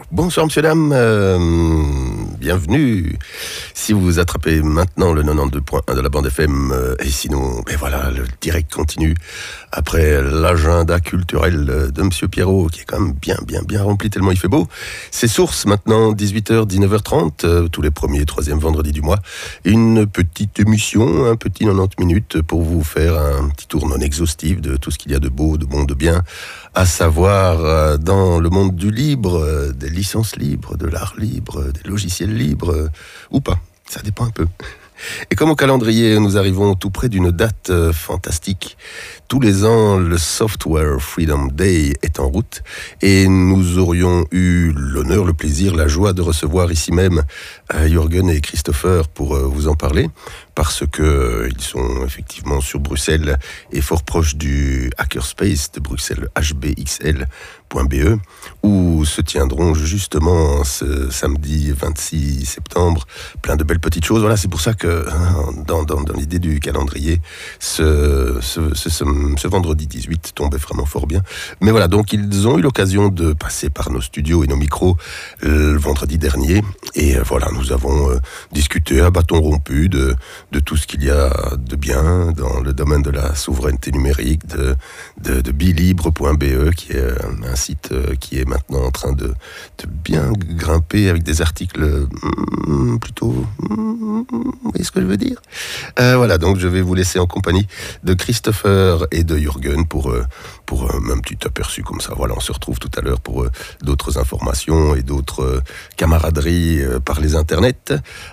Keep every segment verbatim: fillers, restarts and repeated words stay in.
Bonsoir monsieur, dame, euh, bienvenue. Si vous attrapez maintenant le quatre-vingt-douze point un de la bande F M, euh, et sinon, ben voilà, le direct continue après l'agenda culturel de monsieur Pierrot, qui est quand même bien, bien, bien rempli tellement il fait beau. C'est Source maintenant, dix-huit heures, dix-neuf heures trente, euh, tous les premiers et troisième vendredis du mois. Une petite émission, un petit quatre-vingt-dix minutes pour vous faire un petit tour non exhaustif de tout ce qu'il y a de beau, de bon, de bien, à savoir euh, dans le monde du libre, euh, des licences libres, de l'art libre, des logiciels libres, euh, ou pas, ça dépend un peu. Et comme au calendrier, nous arrivons tout près d'une date euh, fantastique. Tous les ans, le Software Freedom Day est en route et nous aurions eu l'honneur, le plaisir, la joie de recevoir ici même euh, Jürgen et Christopher pour euh, vous en parler, parce que euh, ils sont effectivement sur Bruxelles et fort proches du Hackerspace de Bruxelles, H B X L point B E, où se tiendront justement ce samedi vingt-six septembre plein de belles petites choses. Voilà, c'est pour ça que dans, dans, dans l'idée du calendrier, ce, ce, ce, ce, ce vendredi dix-huit tombait vraiment fort bien. Mais voilà, donc ils ont eu l'occasion de passer par nos studios et nos micros le vendredi dernier, et voilà, nous avons euh, discuté à bâton rompu de, de tout ce qu'il y a de bien dans le domaine de la souveraineté numérique, de, de, de bilibre point B E, qui est un site qui est maintenant en train de, de bien grimper avec des articles mm, plutôt... Mm, vous voyez ce que je veux dire euh, Voilà, donc je vais vous laisser en compagnie de Christopher et de Jürgen pour, pour un, un petit aperçu comme ça. Voilà, on se retrouve tout à l'heure pour euh, d'autres informations et d'autres euh, camaraderies euh, par les internets.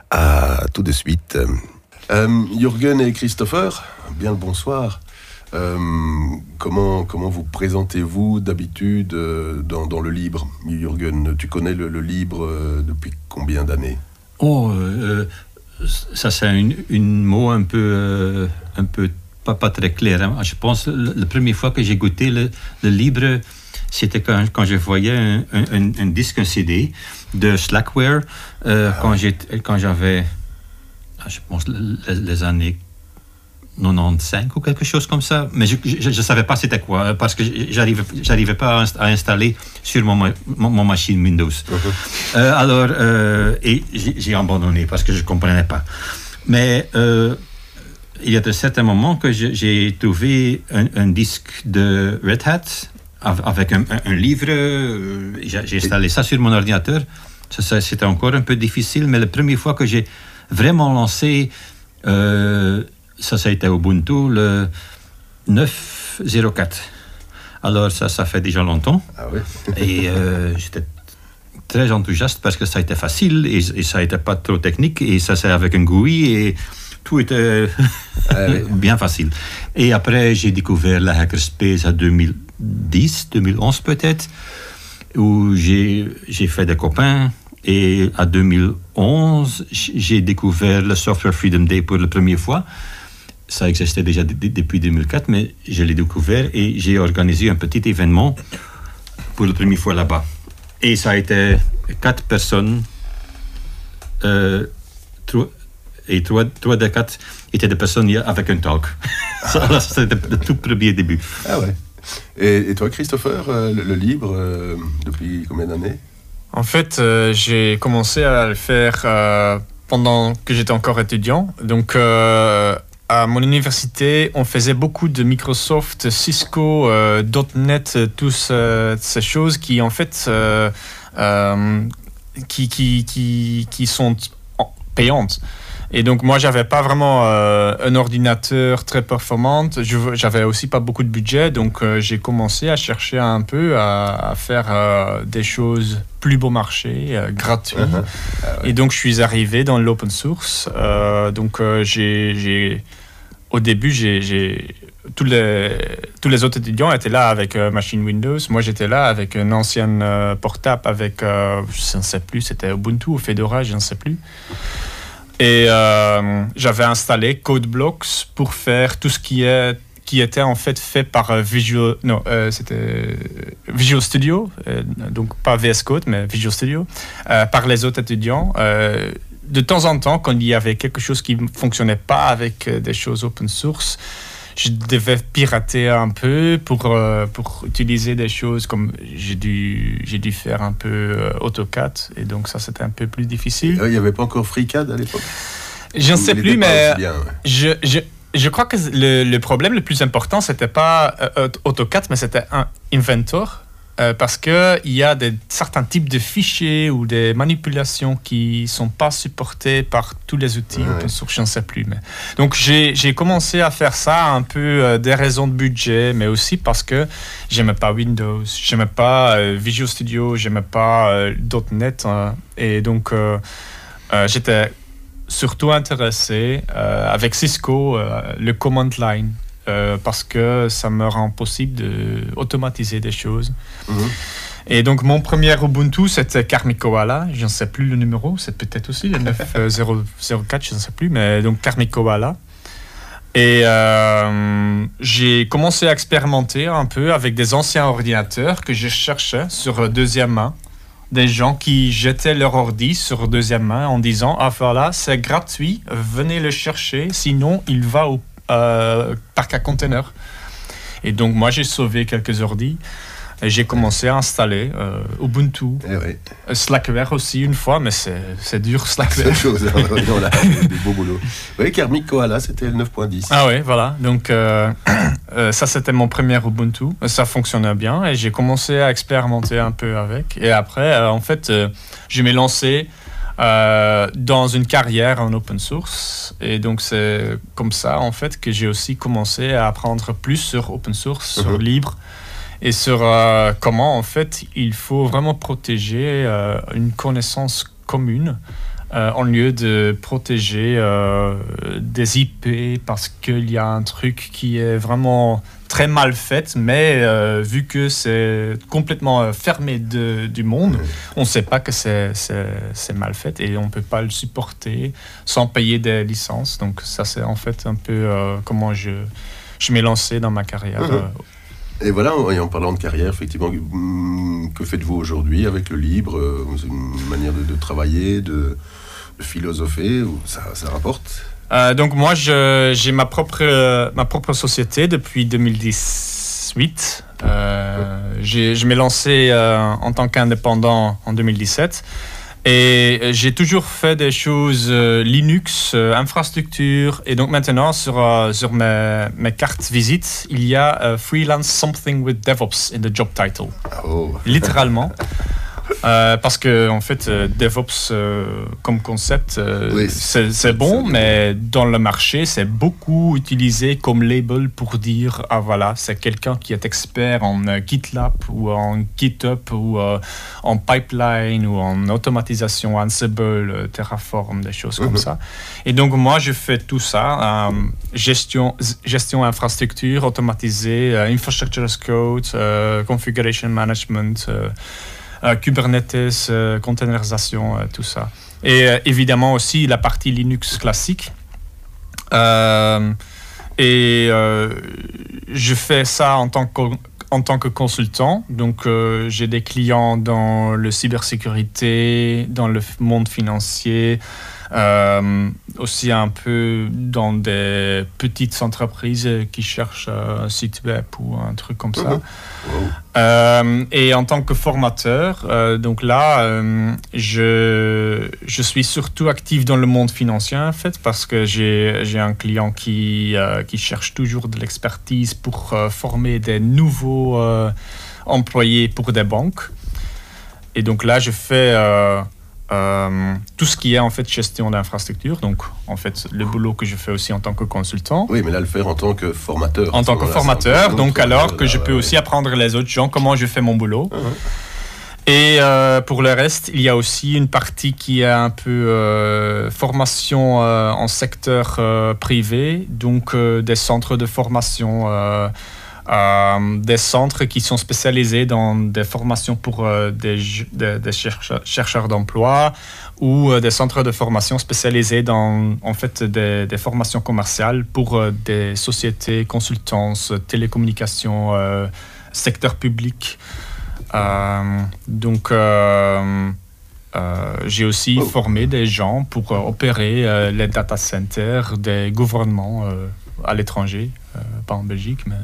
À tout de suite. Euh, Jürgen et Christopher, bien le bonsoir. Euh, comment, comment vous présentez-vous d'habitude euh, dans, dans le libre, Jürgen? Tu connais le, le libre euh, depuis combien d'années? Oh, euh, ça c'est un une mot un peu, euh, un peu pas, pas très clair. Hein. Je pense que la première fois que j'ai goûté le, le libre, c'était quand, quand je voyais un, un, un disque, un C D de Slackware, euh, ah, quand, ouais. quand j'avais, je pense, les, les années quatre-vingt-quinze ou quelque chose comme ça, mais je ne savais pas c'était quoi, parce que j'arrivais, j'arrivais pas à installer sur mon, mon, mon machine Windows. Uh-huh. Euh, alors, euh, et j'ai, j'ai abandonné parce que je ne comprenais pas. Mais euh, il y a de certains moments que je, j'ai trouvé un, un disque de Red Hat avec un, un, un livre, euh, j'ai, j'ai installé ça sur mon ordinateur. Ça, ça, c'était encore un peu difficile, mais la première fois que j'ai vraiment lancé... Euh, Ça, ça a été Ubuntu, le neuf zéro quatre. Alors, ça, ça fait déjà longtemps. Ah oui. Et euh, j'étais très enthousiaste parce que ça a été facile et, et ça n'était pas trop technique. Et ça, c'est avec un G U I et tout était ah oui. bien facile. Et après, j'ai découvert la Hackerspace en deux mille dix, deux mille onze peut-être, où j'ai, j'ai fait des copains. Et en deux mille onze, j'ai découvert le Software Freedom Day pour la première fois. Ça existait déjà d- d- depuis deux mille quatre, mais je l'ai découvert et j'ai organisé un petit événement pour la première fois là-bas. Et ça a été quatre personnes, euh, trois, et trois, trois des quatre étaient des personnes avec un talk. Ça, c'était le tout premier début. Ah ouais. Et, et toi, Christopher, euh, le, le libre, euh, depuis combien d'années? En fait, euh, j'ai commencé à le faire euh, pendant que j'étais encore étudiant. Donc, euh, à mon université, on faisait beaucoup de Microsoft, Cisco, euh, .NET, toutes euh, ces choses qui, en fait, euh, euh, qui, qui, qui, qui sont payantes. Et donc, moi, j'avais pas vraiment euh, un ordinateur très performant. Je, j'avais aussi pas beaucoup de budget. Donc, euh, j'ai commencé à chercher un peu à, à faire euh, des choses plus bon marché, euh, gratuit. Uh-huh. Ah ouais. Et donc, je suis arrivé dans l'open source. Euh, donc, euh, j'ai, j'ai, au début, j'ai, j'ai, tous, les, tous les autres étudiants étaient là avec euh, machine Windows. Moi, j'étais là avec un ancien euh, portable avec, euh, je ne sais plus, c'était Ubuntu ou Fedora, je ne sais plus. Et euh, j'avais installé CodeBlocks pour faire tout ce qui est qui était en fait fait par Visual non euh, c'était Visual Studio, euh, donc pas V S Code mais Visual Studio, euh, par les autres étudiants. Euh, de temps en temps, quand il y avait quelque chose qui ne fonctionnait pas avec des choses open source, je devais pirater un peu pour, euh, pour utiliser des choses comme j'ai dû, j'ai dû faire un peu euh, AutoCAD et donc ça c'était un peu plus difficile. Il n'y avait pas encore FreeCAD à l'époque? Je ne sais Il plus, mais bien, ouais. je, je, je crois que le, le problème le plus important, c'était pas euh, AutoCAD, mais c'était un Inventor. Euh, parce qu'il y a des, certains types de fichiers ou des manipulations qui ne sont pas supportés par tous les outils ouais, open source, je ne sais plus. Mais... Donc j'ai, j'ai commencé à faire ça un peu euh, des raisons de budget, mais aussi parce que je n'aimais pas Windows, je n'aimais pas euh, Visual Studio, je n'aimais pas euh, .NET. Hein, et donc euh, euh, j'étais surtout intéressé euh, avec Cisco, euh, le command line. Euh, parce que ça me rend possible d'automatiser des choses. Mmh. Et donc, mon premier Ubuntu, c'était Karmi Koala. Je ne sais plus le numéro, c'est peut-être aussi le neuf zéro zéro quatre, je ne sais plus, mais donc Karmi Koala. Et euh, j'ai commencé à expérimenter un peu avec des anciens ordinateurs que je cherchais sur deuxième main. Des gens qui jetaient leur ordi sur deuxième main en disant « Ah, voilà, c'est gratuit, venez le chercher, sinon il va au Euh, parc à container. » Et donc moi j'ai sauvé quelques ordis et j'ai commencé à installer euh, Ubuntu, eh oui. Slackware aussi une fois, mais c'est, c'est dur Slackware. C'est chose, hein, on a des beaux boulots. Oui, Karmi Koala, c'était le neuf point dix. Ah oui, voilà. Donc euh, euh, ça c'était mon premier Ubuntu. Ça fonctionnait bien et j'ai commencé à expérimenter un peu avec. Et après, euh, en fait, euh, je m'ai lancé Euh, dans une carrière en open source et donc c'est comme ça en fait que j'ai aussi commencé à apprendre plus sur open source, sur mmh. libre et sur euh, comment en fait il faut vraiment protéger euh, une connaissance commune euh, en lieu de protéger euh, des I P parce qu'il y a un truc qui est vraiment très mal fait, mais euh, vu que c'est complètement fermé de, du monde, on ne sait pas que c'est, c'est, c'est mal fait et on ne peut pas le supporter sans payer des licences. Donc ça, c'est en fait un peu euh, comment je, je m'ai lancé dans ma carrière. Mmh. Et voilà, et en parlant de carrière, effectivement, que faites-vous aujourd'hui avec le libre? C'est une manière de, de travailler, de, de philosopher, ou ça, ça rapporte? Euh, donc moi, je, j'ai ma propre, euh, ma propre société depuis deux mille dix-huit. Euh, j'ai, je m'ai lancé euh, en tant qu'indépendant en deux mille dix-sept. Et j'ai toujours fait des choses euh, Linux, euh, infrastructure. Et donc maintenant, sur, euh, sur mes, mes cartes visites, il y a euh, Freelance Something with DevOps in the job title. Oh. Littéralement. Euh, parce que en fait euh, DevOps euh, comme concept euh, oui, c'est, c'est bon, c'est mais dans le marché c'est beaucoup utilisé comme label pour dire ah voilà c'est quelqu'un qui est expert en euh, GitLab ou en GitHub ou euh, en pipeline ou en automatisation, Ansible, euh, Terraform, des choses mm-hmm. comme ça. Et donc moi je fais tout ça, euh, gestion gestion infrastructure automatisée, euh, infrastructure as code, euh, configuration management. Euh, Euh, Kubernetes, euh, containerisation, euh, tout ça. Et euh, évidemment aussi la partie Linux classique. Euh, et euh, je fais ça en tant que, en tant que consultant. Donc euh, j'ai des clients dans le cybersécurité, dans le monde financier, euh, aussi un peu dans des petites entreprises qui cherchent un site web ou un truc comme ça. Wow. Euh, et en tant que formateur, euh, donc là, euh, je, je suis surtout actif dans le monde financier en fait, parce que j'ai, j'ai un client qui, euh, qui cherche toujours de l'expertise pour euh, former des nouveaux euh, employés pour des banques. Et donc là, je fais euh, euh, tout ce qui est en fait gestion d'infrastructure, donc en fait le boulot que je fais aussi en tant que consultant. Oui, mais là le faire en tant que formateur. En tant que formateur, donc alors que je peux aussi apprendre les autres gens comment je fais mon boulot. Uh-huh. Et euh, pour le reste, il y a aussi une partie qui est un peu euh, formation euh, en secteur euh, privé, donc euh, des centres de formation. Euh, Euh, des centres qui sont spécialisés dans des formations pour euh, des, des, des chercheurs, chercheurs d'emploi ou euh, des centres de formation spécialisés dans en fait, des, des formations commerciales pour euh, des sociétés, consultances, télécommunications, euh, secteur public. Euh, donc, euh, euh, j'ai aussi oh. formé des gens pour euh, opérer euh, les data centers des gouvernements euh, à l'étranger. Euh, pas en Belgique, mais...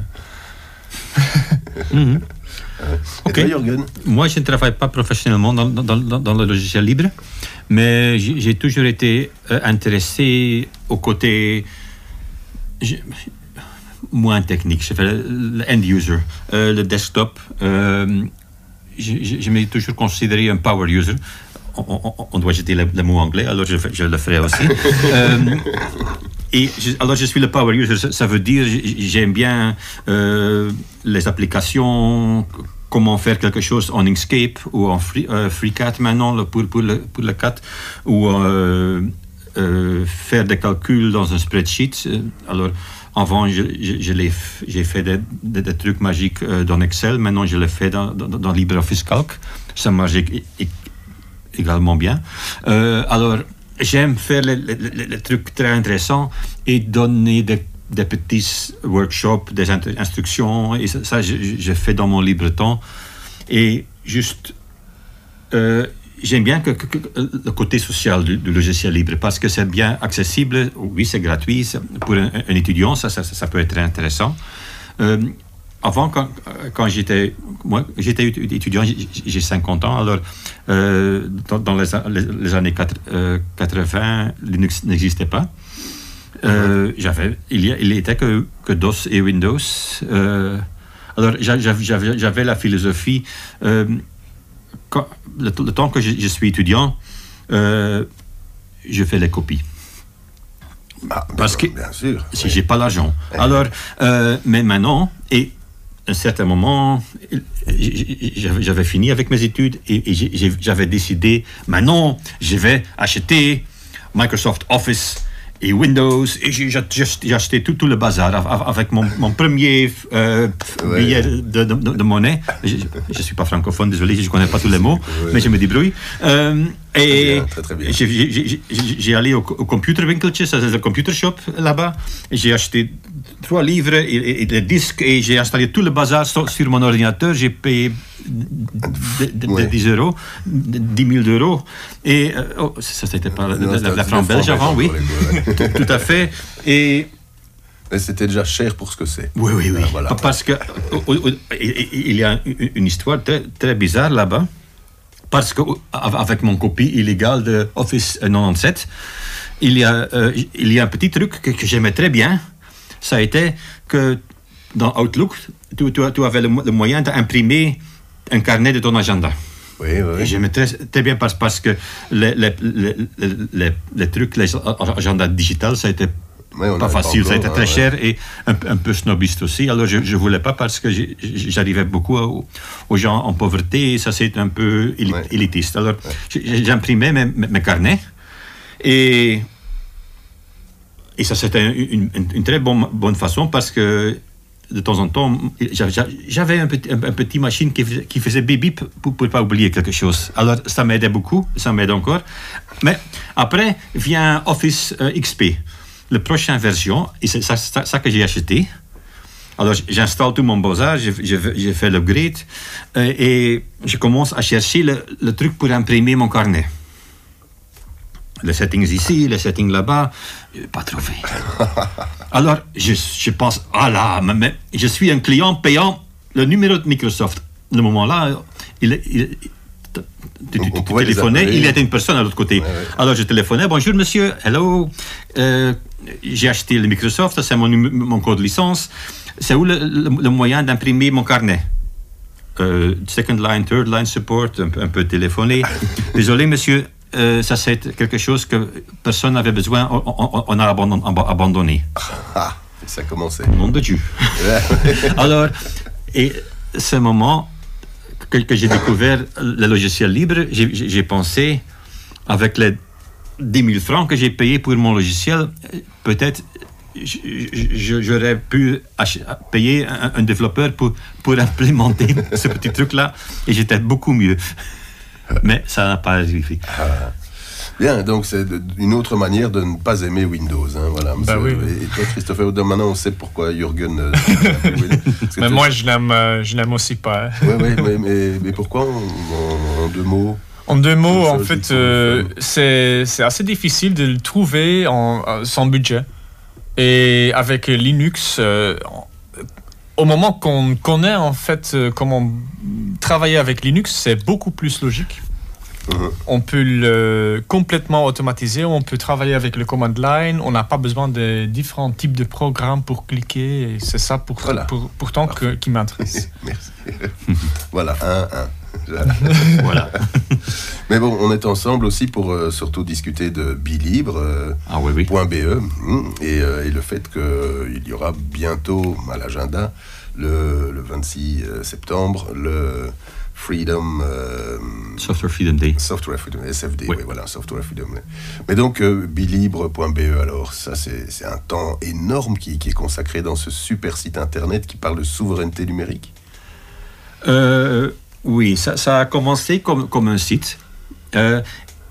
Mm-hmm. Et Ok. toi, Jürgen? Moi, je ne travaille pas professionnellement dans, dans, dans, dans le logiciel libre, mais j'ai, j'ai toujours été euh, intéressé au côté je- moins technique. Je fais le, le end user, euh, le desktop. Euh, je, je, je m'ai toujours considéré un power user. On, on, on doit jeter le, le mot anglais, alors je, je le ferai aussi. euh, Et je, alors je suis le power user, ça, ça veut dire j'aime bien euh, les applications, comment faire quelque chose en Inkscape ou en Free, euh, FreeCAD maintenant pour, pour, le, pour le C A D, ou euh, euh, faire des calculs dans un spreadsheet. Alors avant je, je, je l'ai, j'ai fait des, des, des trucs magiques euh, dans Excel, maintenant je le fais dans, dans, dans LibreOffice Calc, ça marche é- é- également bien. Euh, alors j'aime faire les, les, les, les trucs très intéressants et donner des, des petits workshops, des int- instructions, et ça, ça je, je fais dans mon libre temps. Et juste, euh, j'aime bien que, que, que le côté social du, du logiciel libre, parce que c'est bien accessible, oui, c'est gratuit, c'est, pour un, un étudiant, ça, ça, ça peut être intéressant. Euh, Avant, quand, quand j'étais, moi, j'étais étudiant, j'ai cinquante ans, alors euh, dans, dans les, les, les années quatre-vingts, Linux n'existait pas. Euh, j'avais, il y a, il était que, que DOS et Windows. Euh, alors j'avais, j'avais, j'avais la philosophie, euh, quand, le, le temps que je, je suis étudiant, euh, je fais les copies. Ah, Parce que bien sûr. si j'ai pas l'argent. Alors, euh, mais maintenant, et à un certain moment, j'avais, j'avais fini avec mes études et, et j'ai, j'avais décidé, maintenant, je vais acheter Microsoft Office et Windows, et j'ai, j'ai, j'ai acheté tout, tout le bazar avec mon, mon premier euh, Ouais. billet de, de, de, de monnaie. Je ne suis pas francophone, désolé, je ne connais pas tous les mots, Ouais. mais je me débrouille. Euh, et bien, très, très bien. j'ai, j'ai, j'ai, j'ai, j'ai allé au, au computer winkeltje, ça c'est le computer shop là-bas. J'ai acheté trois livres et, et, et des disques et j'ai installé tout le bazar sur, sur mon ordinateur. J'ai payé de, de, Ouais. de dix euros, dix mille euros. Et euh, oh, ça c'était pas la, Non, la, c'était la le franc belge franc avant, oui, belge, ouais. tout, tout à fait. Et Et c'était déjà cher pour ce que c'est. oui, oui, oui. Ah, voilà. Parce que oh, oh, oh, il y a une histoire très, très bizarre là-bas. Parce qu'avec mon copie illégale de Office quatre-vingt-dix-sept, il y a, euh, il y a un petit truc que, que j'aimais très bien. Ça a été que dans Outlook, tu, tu, tu avais le, le moyen d'imprimer un carnet de ton agenda. Oui, oui, oui. Et j'aimais très, très bien parce, parce que les, les, les, les, les trucs, les agendas digitales, ça a été Ouais, on pas n'avait pas facile, ça a été encore, très hein, cher et un, un peu snobiste aussi. Alors je ne voulais pas parce que j'ai- j'arrivais beaucoup aux, aux gens en pauvreté et ça c'est un peu éli- Ouais. élitiste. Alors j'ai- j'imprimais mes, mes, mes carnets et, et ça c'était une, une, une très bonne, bonne façon parce que de temps en temps j'avais, j'avais un, petit, un, un petit machine qui faisait, qui faisait bip bip pour ne pas oublier quelque chose. Alors ça m'aidait beaucoup, ça m'aide encore. Mais après vient Office euh, X P. La prochaine version, et c'est ça, ça, ça que j'ai acheté. Alors j'installe tout mon bazar, j'ai, j'ai, j'ai fait l'upgrade euh, et je commence à chercher le, le truc pour imprimer mon carnet. Les settings ici, les settings là-bas, euh, pas trouvé. Alors je, je pense, ah là, mais, mais je suis un client payant le numéro de Microsoft. Le moment-là, il, il, tu, tu, On tu pouvait les téléphonais, appeler. il y était une personne à l'autre côté. Ouais, ouais. Alors je téléphonais, bonjour monsieur, hello, euh, j'ai acheté le Microsoft, c'est mon, numé- mon code licence, c'est où le, le, le moyen d'imprimer mon carnet? Euh, second line, third line support, un, peu- un peu téléphoné. Désolé monsieur, euh, ça c'est quelque chose que personne n'avait besoin, on, on- on a abandon- abandonné. Ah, ça a commencé. Au nom de Dieu. Alors, et ce moment que, que j'ai découvert le logiciel libre, j'ai, j'ai j'ai pensé, avec les dix mille francs que j'ai payés pour mon logiciel, peut-être je- je- j'aurais pu ach- payer un, un développeur pour, pour implémenter ce petit truc-là, et j'étais beaucoup mieux. Mais ça n'a pas arrivé. Bien, donc c'est de- une autre manière de ne pas aimer Windows. Hein, voilà. Bah oui. Et toi, Christopher, donc maintenant on sait pourquoi Jürgen. Euh, parce que Mais tu- moi, je l'aime, euh, je l'aime aussi pas. hein. Ouais, ouais, mais, mais, mais pourquoi en, en- en deux mots? En deux mots, Ça, en je fait, dis qu'on euh, fait. c'est c'est assez difficile de le trouver en, euh, sans budget. Et avec Linux, euh, au moment qu'on connaît en fait euh, comment travailler avec Linux, c'est beaucoup plus logique. Mmh. On peut le complètement automatiser, on peut travailler avec le command line, on n'a pas besoin de différents types de programmes pour cliquer, et c'est ça pour, voilà. pour, pourtant que, qui m'intéresse. Merci. Voilà, un, un. Voilà. Mais bon, on est ensemble aussi pour euh, surtout discuter de Bilibre, euh, ah, oui, oui. .be, et, euh, et le fait qu'il y aura bientôt à l'agenda, le, le vingt-six septembre, le Freedom... Euh, Software Freedom Day. Software Freedom, S F D, oui, oui, voilà, Software Freedom. Mais donc, euh, bilibre point b e, alors, ça, c'est, c'est un temps énorme qui, qui est consacré dans ce super site internet qui parle de souveraineté numérique. Euh... Oui, ça, ça a commencé comme, comme un site euh,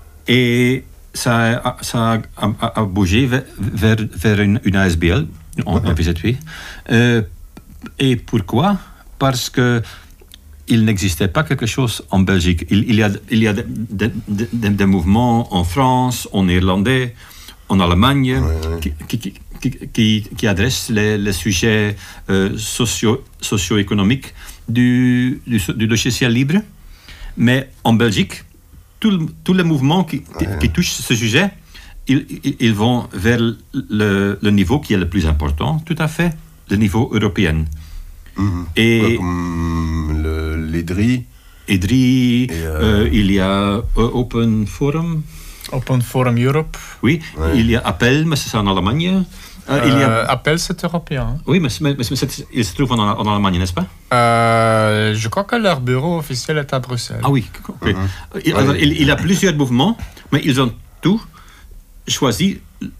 et ça, a, ça a, a, a bougé vers, vers, vers une, une A S B L, en mm-hmm. V Z W. Euh, et pourquoi ? Parce que il n'existait pas quelque chose en Belgique. Il, il y a, il y a des de, de, de, de mouvements en France, en néerlandais, en Allemagne, ouais, ouais. Qui, qui, qui, qui, qui adressent les, les sujets euh, socio, socio-économiques Du, du, du logiciel libre, mais en Belgique, tous les mouvements qui, qui, qui touchent ce sujet, ils, ils, ils vont vers le, le niveau qui est le plus important, tout à fait, le niveau européen. Mmh. Et comme le, l'E D R I. E D R I, euh... Euh, il y a uh, Open Forum. Open Forum Europe. Oui, ouais. Il y a Appel, mais c'est en Allemagne. Euh, il y a... Appel, c'est européen. Hein. Oui, mais, mais, mais c'est, il se trouve en, en Allemagne, n'est-ce pas? euh, Je crois que leur bureau officiel est à Bruxelles. Ah oui, okay. mm-hmm. il, alors, il, il y a plusieurs mouvements, mais ils ont tous choisi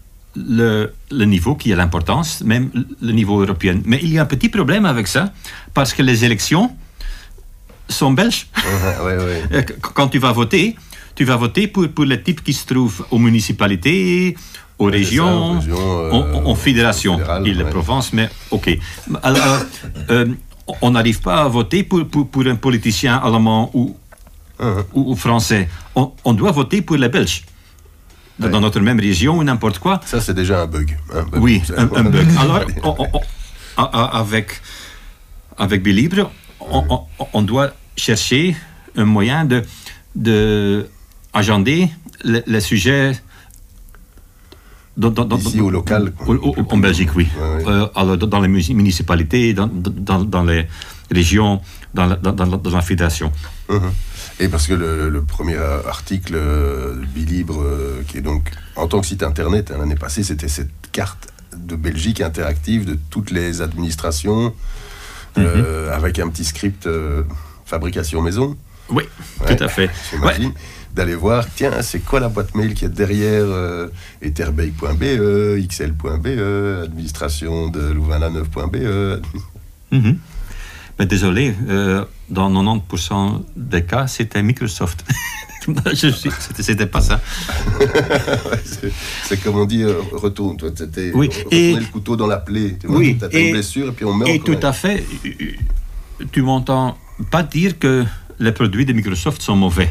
le, le niveau qui a l'importance, même le niveau européen. Mais il y a un petit problème avec ça, parce que les élections sont belges. Uh-huh, ouais, ouais. Quand tu vas voter, tu vas voter pour, pour les types qui se trouvent aux municipalités, aux ouais, régions, ça, région, euh, en, en fédération, et les ouais. provinces, mais ok. Alors, euh, on n'arrive pas à voter pour, pour, pour un politicien allemand ou, uh-huh. ou, ou français. On, on doit voter pour les Belges. Ouais. Dans notre même région ou n'importe quoi. Ça, c'est déjà un bug. Un bug oui, un, un bug. Alors, on, on, on, avec, avec Bilibre, on, on, on doit chercher un moyen de, de agender les, les sujets dans, dans, dans, ici au local. Au, au, en Belgique, oui. Ouais, ouais. Euh, alors, dans les municipalités, dans, dans, dans les régions, dans la, dans, dans la fédération. Uh-huh. Et parce que le, le premier article euh, Bilibre, euh, qui est donc en tant que site internet, hein, l'année passée, c'était cette carte de Belgique interactive de toutes les administrations, euh, mm-hmm. avec un petit script euh, fabrication maison. Oui, ouais, tout à fait. J'imagine. Ouais. D'aller voir, tiens, c'est quoi la boîte mail qui est derrière euh, etherbeek point b e, x l point b e, administration de louvain neuf point b e. Mm-hmm. Mais désolé, euh, dans quatre-vingt-dix pour cent des cas, c'était Microsoft. Je suis, c'était, c'était pas ça. Ouais, c'est, c'est comme on dit, euh, retourne. Toi, c'était oui, retourner le couteau dans la plaie. Tu vois, oui, t'as et, une blessure et puis on meurt. Et tout à fait. Tu m'entends pas dire que les produits de Microsoft sont mauvais.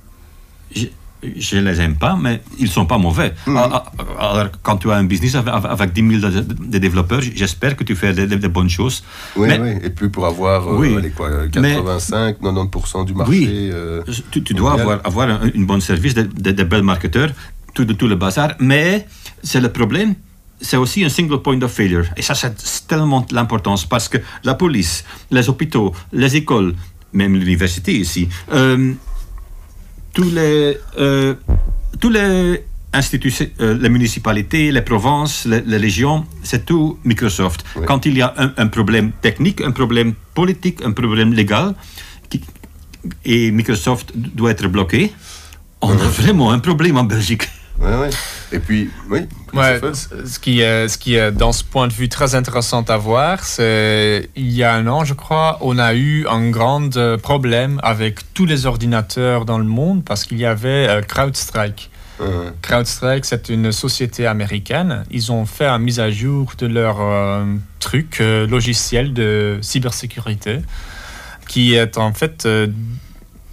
Je ne les aime pas, mais ils ne sont pas mauvais. Mmh. Alors, quand tu as un business avec, avec dix mille de, de développeurs, j'espère que tu fais de, de, de bonnes choses. Oui, mais, oui, et puis pour avoir euh, oui, allez, quoi, quatre-vingt-cinq à quatre-vingt-dix pour cent du marché. Oui, euh, tu, tu dois avoir, avoir un, une bonne service, de, de, de belles marketeurs, tout, de, tout le bazar. Mais c'est le problème, c'est aussi un single point of failure. Et ça, c'est tellement l'importance parce que la police, les hôpitaux, les écoles, même l'université ici, euh, tous les, euh, tous les institutions, euh, les municipalités, les provinces, les, les régions, c'est tout Microsoft. Oui. Quand il y a un, un problème technique, un problème politique, un problème légal, qui, et Microsoft doit être bloqué, on oui. a vraiment un problème en Belgique. Oui, oui. Et puis, oui. Ouais, ce, qui est, ce qui est, dans ce point de vue, très intéressant à voir, c'est il y a un an, je crois, on a eu un grand problème avec tous les ordinateurs dans le monde parce qu'il y avait euh, CrowdStrike. Uh-huh. CrowdStrike, c'est une société américaine. Ils ont fait une mise à jour de leur euh, truc euh, logiciel de cybersécurité qui est en fait euh,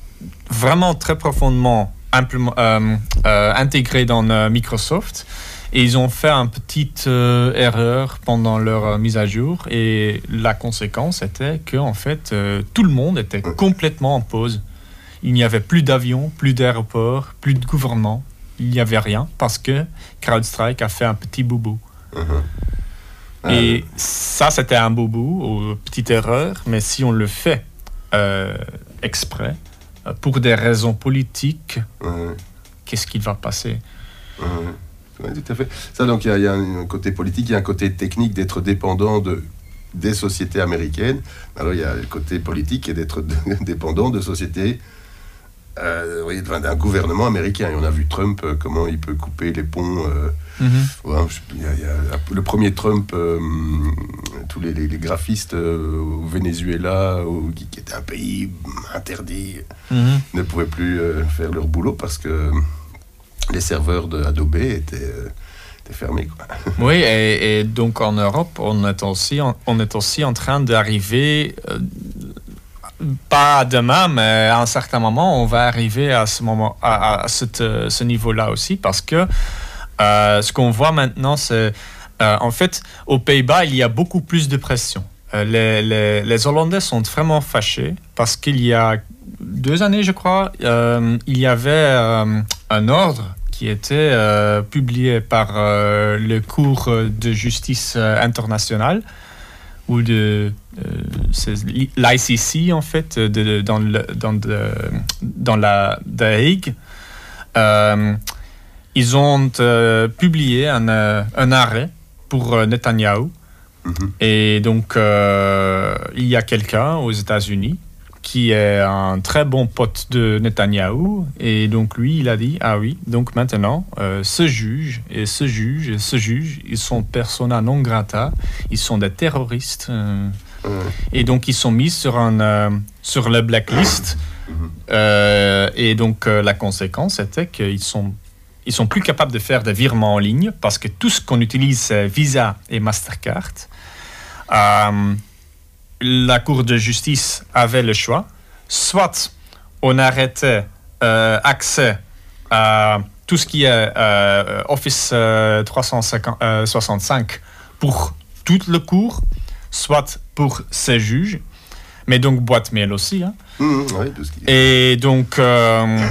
vraiment très profondément Implément, euh, euh, intégré dans euh, Microsoft Et ils ont fait une petite euh, erreur pendant leur euh, mise à jour. Et la conséquence était que, en fait, euh, tout le monde était complètement en pause. Il n'y avait plus d'avions, plus d'aéroports, plus de gouvernement. Il n'y avait rien parce que CrowdStrike a fait un petit boubou. Uh-huh. Et euh... ça, c'était un boubou, ou petite erreur. Mais si on le fait euh, exprès, pour des raisons politiques, uh-huh. qu'est-ce qui va passer? Uh-huh. Oui, tout à fait. Ça, donc, il y, y a un côté politique, il y a un côté technique d'être dépendant de, des sociétés américaines. Alors, il y a le côté politique et d'être de, dépendant de sociétés, euh, oui, d'un gouvernement américain. Et on a vu Trump, euh, comment il peut couper les ponts. Euh, mm-hmm. ouais, il y a, il y a, le premier Trump, euh, tous les, les, les graphistes euh, au Venezuela, au, qui, qui était un pays interdit, mm-hmm. ne pouvaient plus euh, faire leur boulot parce que les serveurs de Adobe étaient, euh, étaient fermés, quoi. Oui, et, et donc en Europe, on est aussi, on est aussi en train d'arriver, euh, pas demain, mais à un certain moment, on va arriver à ce, moment, à, à cette, ce niveau-là aussi, parce que euh, ce qu'on voit maintenant, c'est, euh, en fait, aux Pays-Bas, il y a beaucoup plus de pression. Euh, les, les, les Hollandais sont vraiment fâchés, parce qu'il y a deux années, je crois, euh, il y avait euh, un ordre qui était euh, publié par euh, le Cour de justice euh, internationale, ou de euh, c'est l'I C C, en fait, de, de, dans, le, dans, de, dans la The Hague. Euh, ils ont euh, publié un, euh, un arrêt pour euh, Netanyahou. Mm-hmm. Et donc, euh, il y a quelqu'un aux États-Unis qui est un très bon pote de Netanyahou, et donc lui, il a dit, ah oui, donc maintenant, euh, ce juge et ce juge et ce juge, ils sont persona non grata, ils sont des terroristes, euh, mmh. et donc ils sont mis sur, un, euh, sur le blacklist, mmh. euh, et donc euh, la conséquence était qu'ils sont, ils sont plus capables de faire des virements en ligne, parce que tout ce qu'on utilise, c'est Visa et Mastercard. Euh, La Cour de justice avait le choix. Soit on arrêtait euh, accès à tout ce qui est euh, Office euh, trois cent soixante-cinq pour toute le cours, soit pour ces juges, mais donc boîte mail aussi. Hein. Mmh, oui, tout ce qui... Et donc, euh, euh,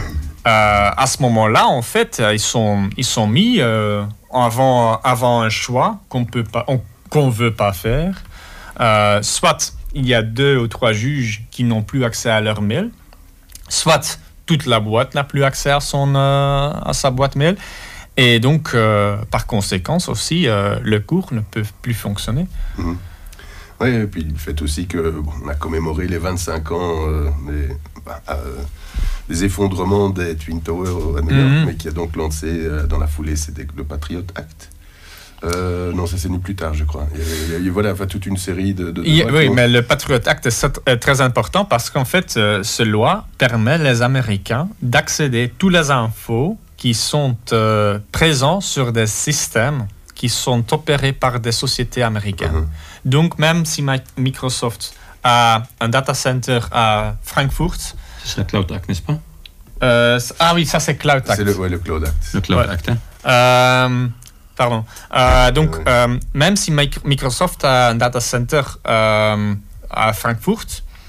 à ce moment-là, en fait, ils sont, ils sont mis euh, avant, avant un choix qu'on peut pas, on, qu'on veut pas faire. Euh, soit il y a deux ou trois juges qui n'ont plus accès à leur mail, soit toute la boîte n'a plus accès à, son, euh, à sa boîte mail, et donc, euh, par conséquence aussi, euh, le cours ne peut plus fonctionner. Mmh. Oui, et puis le fait aussi qu'on bon, a commémoré les vingt-cinq ans euh, des, bah, euh, des effondrements des Twin Towers à New York, mmh. mais qui a donc lancé euh, dans la foulée, c'était le Patriot Act. Euh, non, ça c'est né plus tard, je crois. Il y a, il y a, il y a voilà, enfin, toute une série de... de, de il, oui, mais le Patriot Act est très important parce qu'en fait, euh, cette loi permet les Américains d'accéder à toutes les infos qui sont euh, présentes sur des systèmes qui sont opérés par des sociétés américaines. Uh-huh. Donc, même si Microsoft a un data center à Francfort... C'est le Cloud Act, n'est-ce pas? euh, Ah oui, ça c'est Cloud Act. C'est le, ouais, le Cloud Act. Le Cloud ouais. Act, hein. Euh... Pardon. Euh, donc, ouais. euh, même si Microsoft a un data center euh, à Francfort,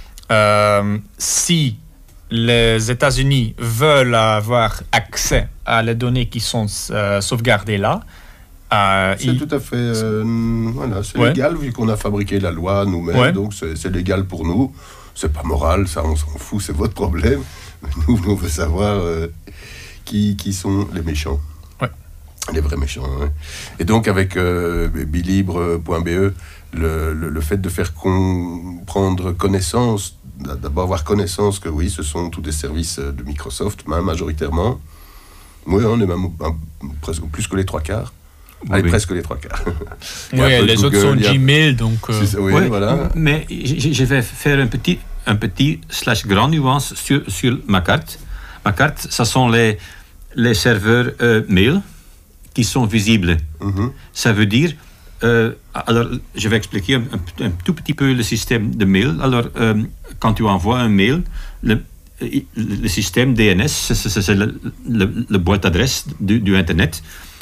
euh, si les États-Unis veulent avoir accès à les données qui sont euh, sauvegardées là, euh, c'est il... tout à fait euh, voilà, c'est ouais. légal vu qu'on a fabriqué la loi nous-mêmes, ouais. donc c'est, c'est légal pour nous. C'est pas moral, ça on s'en fout, c'est votre problème. Nous, nous on veut savoir euh, qui, qui sont les méchants. Les vrais méchants. Hein. Et donc, avec euh, bilibre point b e, le, le, le fait de faire con, prendre connaissance, d'abord avoir connaissance que oui, ce sont tous des services de Microsoft, même majoritairement. Oui, on est même un, presque plus que les trois quarts. Oui, Allez, oui. presque les trois quarts. Oui, les Google, autres sont Gmail, donc... Euh... Ça, oui, oui, voilà. Mais je vais faire un petit, un petit slash grand nuance sur, sur ma carte. Ma carte, ce sont les, les serveurs euh, mail qui sont visibles. Mm-hmm. Ça veut dire... Euh, alors, je vais expliquer un, un, un tout petit peu le système de mail. Alors, euh, quand tu envoies un mail, le, le système D N S, c'est, c'est, c'est le, le, le boîte d'adresse du, du Internet.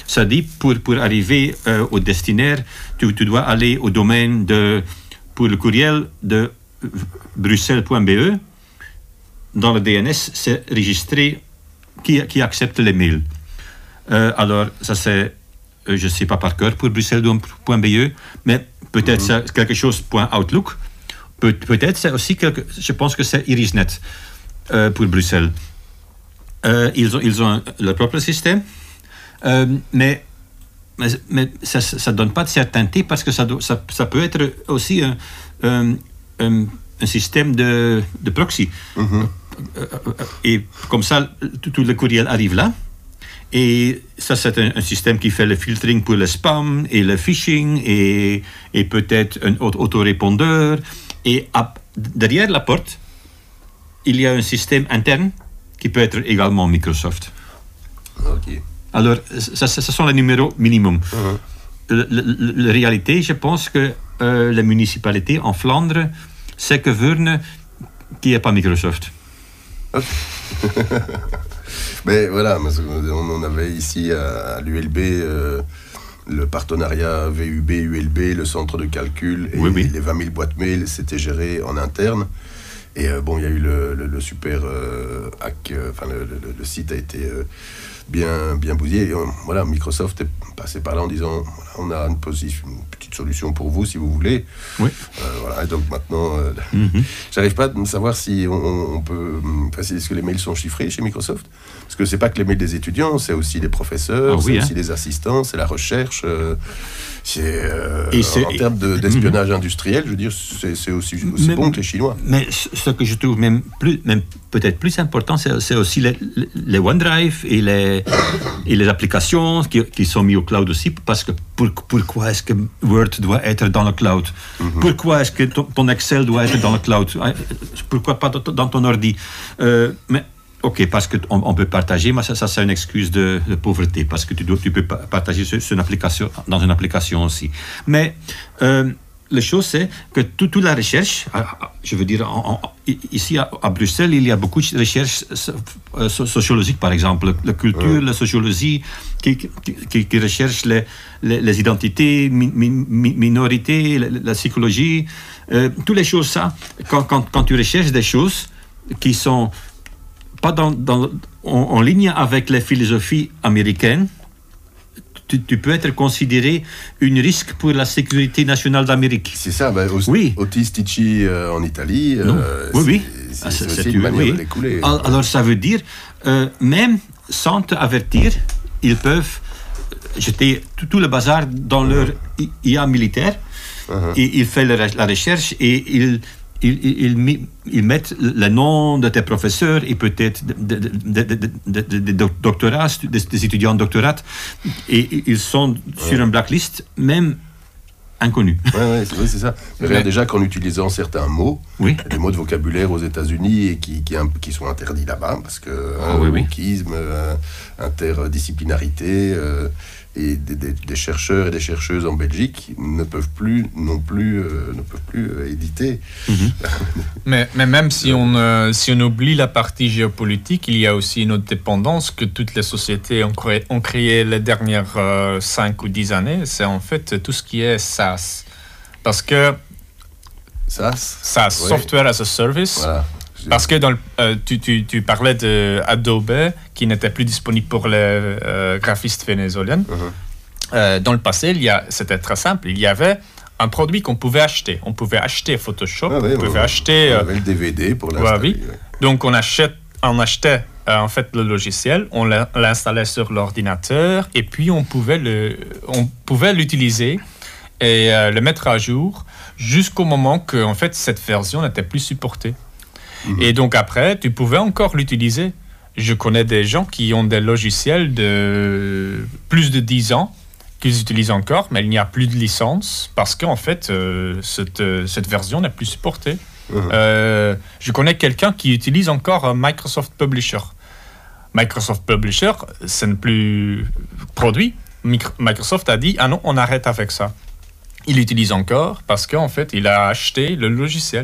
Ça dit, pour, pour arriver euh, au destinataire, tu, tu dois aller au domaine de, pour le courriel de bruxelles point b e. Dans le D N S, c'est registré qui, qui accepte les mails. Euh, alors, ça c'est, euh, je ne sais pas par cœur pour bruxelles point b e, mais peut-être mm-hmm. c'est quelque chose point outlook. Peut, peut-être c'est aussi quelque, je pense que c'est IrisNet euh, pour Bruxelles. Euh, ils ont, ils ont un, leur propre système, euh, mais, mais, mais ça ne donne pas de certainté parce que ça, do, ça, ça peut être aussi un, un, un, un système de, de proxy. Mm-hmm. Et comme ça, tout, tout le courriel arrive là. Et ça, c'est un, un système qui fait le filtering pour le spam et le phishing et, et peut-être un autorépondeur. Et à, derrière la porte, il y a un système interne qui peut être également Microsoft. Okay. Alors, ça, ça, ce sont les numéros minimum. Uh-huh. La réalité, je pense que euh, les municipalités en Flandre, c'est que Veurne qui n'est pas Microsoft. Okay. Mais voilà, on avait ici à, à l'U L B euh, le partenariat V U B U L B, le centre de calcul et oui, oui. les vingt mille boîtes mail, c'était géré en interne. Et euh, bon, il y a eu le, le, le super euh, hack, enfin euh, le, le, le site a été euh, bien, bien bousillé. Et, euh, voilà, Microsoft est passé par là en disant voilà, on a une, position, une petite solution pour vous si vous voulez. Oui. Euh, voilà, et donc maintenant, euh, mm-hmm. j'arrive pas à savoir si on, on peut. Enfin, est-ce que les mails sont chiffrés chez Microsoft ? Parce que c'est pas que les mails des étudiants, c'est aussi les professeurs, oh, oui, c'est hein. aussi les assistants, c'est la recherche. Euh, c'est, euh, et c'est en termes de, d'espionnage mm-hmm. industriel, je veux dire, c'est, c'est aussi, aussi mais, bon que les Chinois. Mais ce que je trouve même, plus, même peut-être plus important, c'est, c'est aussi les, les OneDrive et les, et les applications qui, qui sont mises au cloud aussi, parce que pour, pourquoi est-ce que Word doit être dans le cloud ? Mm-hmm. Pourquoi est-ce que ton, ton Excel doit être dans le cloud ? Pourquoi pas dans ton ordi ? euh, mais, Ok, parce qu'on on peut partager, mais ça, ça c'est une excuse de, de pauvreté, parce que tu, dois, tu peux partager sur, sur une application, dans une application aussi. Mais euh, la chose, c'est que toute tout la recherche, je veux dire, en, en, ici à, à Bruxelles, il y a beaucoup de recherches sociologiques, par exemple, la culture, ouais. la sociologie, qui, qui, qui recherche les, les, les identités, mi, mi, minorités, la, la psychologie, euh, toutes les choses, ça, quand, quand, quand tu recherches des choses qui sont pas dans, dans, en, en ligne avec les philosophies américaines, tu, tu peux être considéré un risque pour la sécurité nationale d'Amérique. C'est ça, ben, au, oui. Otis Ticci euh, en Italie, euh, oui, oui. c'est, c'est, ah, c'est, c'est aussi une manière oui. de l'écouler. Alors ça veut dire, euh, même sans te avertir, ils peuvent jeter tout, tout le bazar dans leur I A militaire, uh-huh. et ils font la, la recherche et ils Ils, ils, ils mettent le nom de tes professeurs et peut-être des de, de, de, de, de doctorats, des, des étudiants de doctorat, et ils sont ouais. sur une blacklist, même inconnus. Oui, ouais, c'est, c'est ça. Mais regarde déjà qu'en utilisant certains mots, oui. des mots de vocabulaire aux États-Unis et qui, qui, qui sont interdits là-bas, parce que oh, hein, oui, wokisme, euh, interdisciplinarité, euh, et des, des, des chercheurs et des chercheuses en Belgique ne peuvent plus non plus euh, ne peuvent plus euh, éditer. Mm-hmm. mais, mais même si on euh, si on oublie la partie géopolitique, il y a aussi une autre dépendance que toutes les sociétés ont créé, ont créé les dernières euh, cinq ou dix années. C'est en fait tout ce qui est SaaS, parce que SaaS, SaaS, ouais. Software as a Service. Voilà. Parce que dans le, euh, tu, tu, tu parlais d'Adobe qui n'était plus disponible pour les euh, graphistes vénézuéliens. Uh-huh. Euh, dans le passé, il y a, c'était très simple. Il y avait un produit qu'on pouvait acheter. On pouvait acheter Photoshop, ah, oui, on pouvait ouais, acheter... On avait le D V D pour l'installer. Ouais, oui. ouais. Donc on, achète, on achetait euh, en fait le logiciel, on l'installait sur l'ordinateur et puis on pouvait, le, on pouvait l'utiliser et euh, le mettre à jour jusqu'au moment que en fait, cette version n'était plus supportée. Mmh. Et donc après, tu pouvais encore l'utiliser. Je connais des gens qui ont des logiciels de plus de dix ans qu'ils utilisent encore, mais il n'y a plus de licence parce qu'en fait, euh, cette, cette version n'est plus supportée. Mmh. Euh, je connais quelqu'un qui utilise encore Microsoft Publisher. Microsoft Publisher, ce n'est plus produit. Microsoft a dit « Ah non, on arrête avec ça ». Il l'utilise encore parce qu'en fait, il a acheté le logiciel.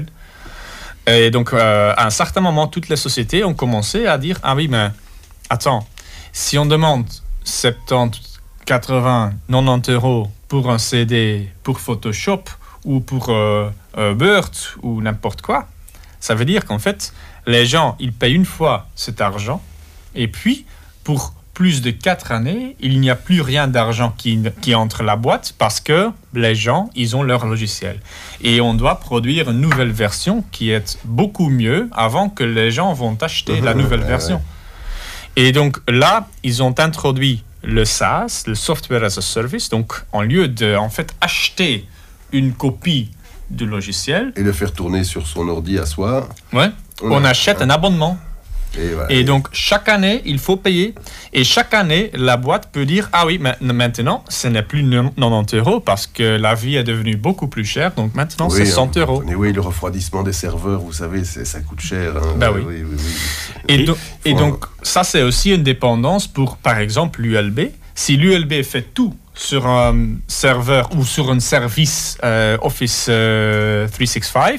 Et donc, euh, à un certain moment, toutes les sociétés ont commencé à dire « Ah oui, mais attends, si on demande soixante-dix quatre-vingts, quatre-vingt-dix euros pour un C D pour Photoshop ou pour euh, euh, Word ou n'importe quoi, ça veut dire qu'en fait, les gens, ils payent une fois cet argent et puis, pour plus de quatre années, il n'y a plus rien d'argent qui, qui entre la boîte parce que les gens, ils ont leur logiciel. Et on doit produire une nouvelle version qui est beaucoup mieux avant que les gens vont acheter la nouvelle version. Et donc là, ils ont introduit le SaaS, le Software as a Service. Donc, en lieu de, en fait, acheter une copie du logiciel... Et le faire tourner sur son ordi à soi. Ouais, on, on a, achète hein. un abonnement. Et, voilà. Et donc, chaque année, il faut payer. Et chaque année, la boîte peut dire, ah oui, maintenant, ce n'est plus quatre-vingt-dix euros parce que la vie est devenue beaucoup plus chère. Donc maintenant, oui, c'est cent euros. Et oui, le refroidissement des serveurs, vous savez, ça coûte cher. Hein. Ben oui. oui, oui, oui. Et, do- et donc, ça, c'est aussi une dépendance pour, par exemple, l'U L B. Si l'U L B fait tout sur un serveur ou sur un service euh, Office euh, trois cent soixante-quinze,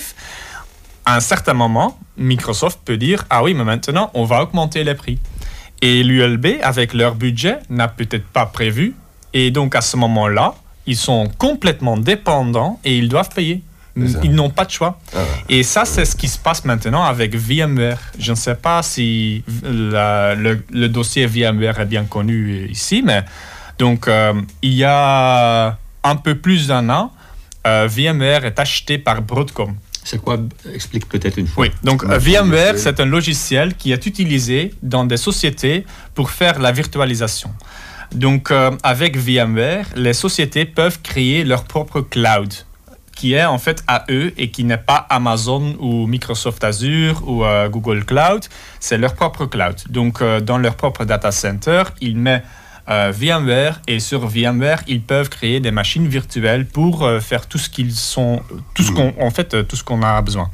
à un certain moment, Microsoft peut dire « Ah oui, mais maintenant, on va augmenter les prix. » Et l'U L B, avec leur budget, n'a peut-être pas prévu. Et donc, à ce moment-là, ils sont complètement dépendants et ils doivent payer. Ils n'ont pas de choix. Ah ouais. Et ça, c'est ce qui se passe maintenant avec VMware. Je ne sais pas si la, le, le dossier VMware est bien connu ici, mais donc, euh, il y a un peu plus d'un an, euh, VMware est acheté par Broadcom. C'est quoi? Explique peut-être une fois. Oui, donc euh, VMware, c'est un logiciel qui est utilisé dans des sociétés pour faire la virtualisation. Donc, euh, avec VMware, les sociétés peuvent créer leur propre cloud, qui est en fait à eux et qui n'est pas Amazon ou Microsoft Azure ou euh, Google Cloud, c'est leur propre cloud. Donc, euh, dans leur propre data center, ils mettent euh, VMware et sur VMware, ils peuvent créer des machines virtuelles pour euh, faire tout ce qu'ils sont, tout ce qu'on, en fait, euh, tout ce qu'on a besoin.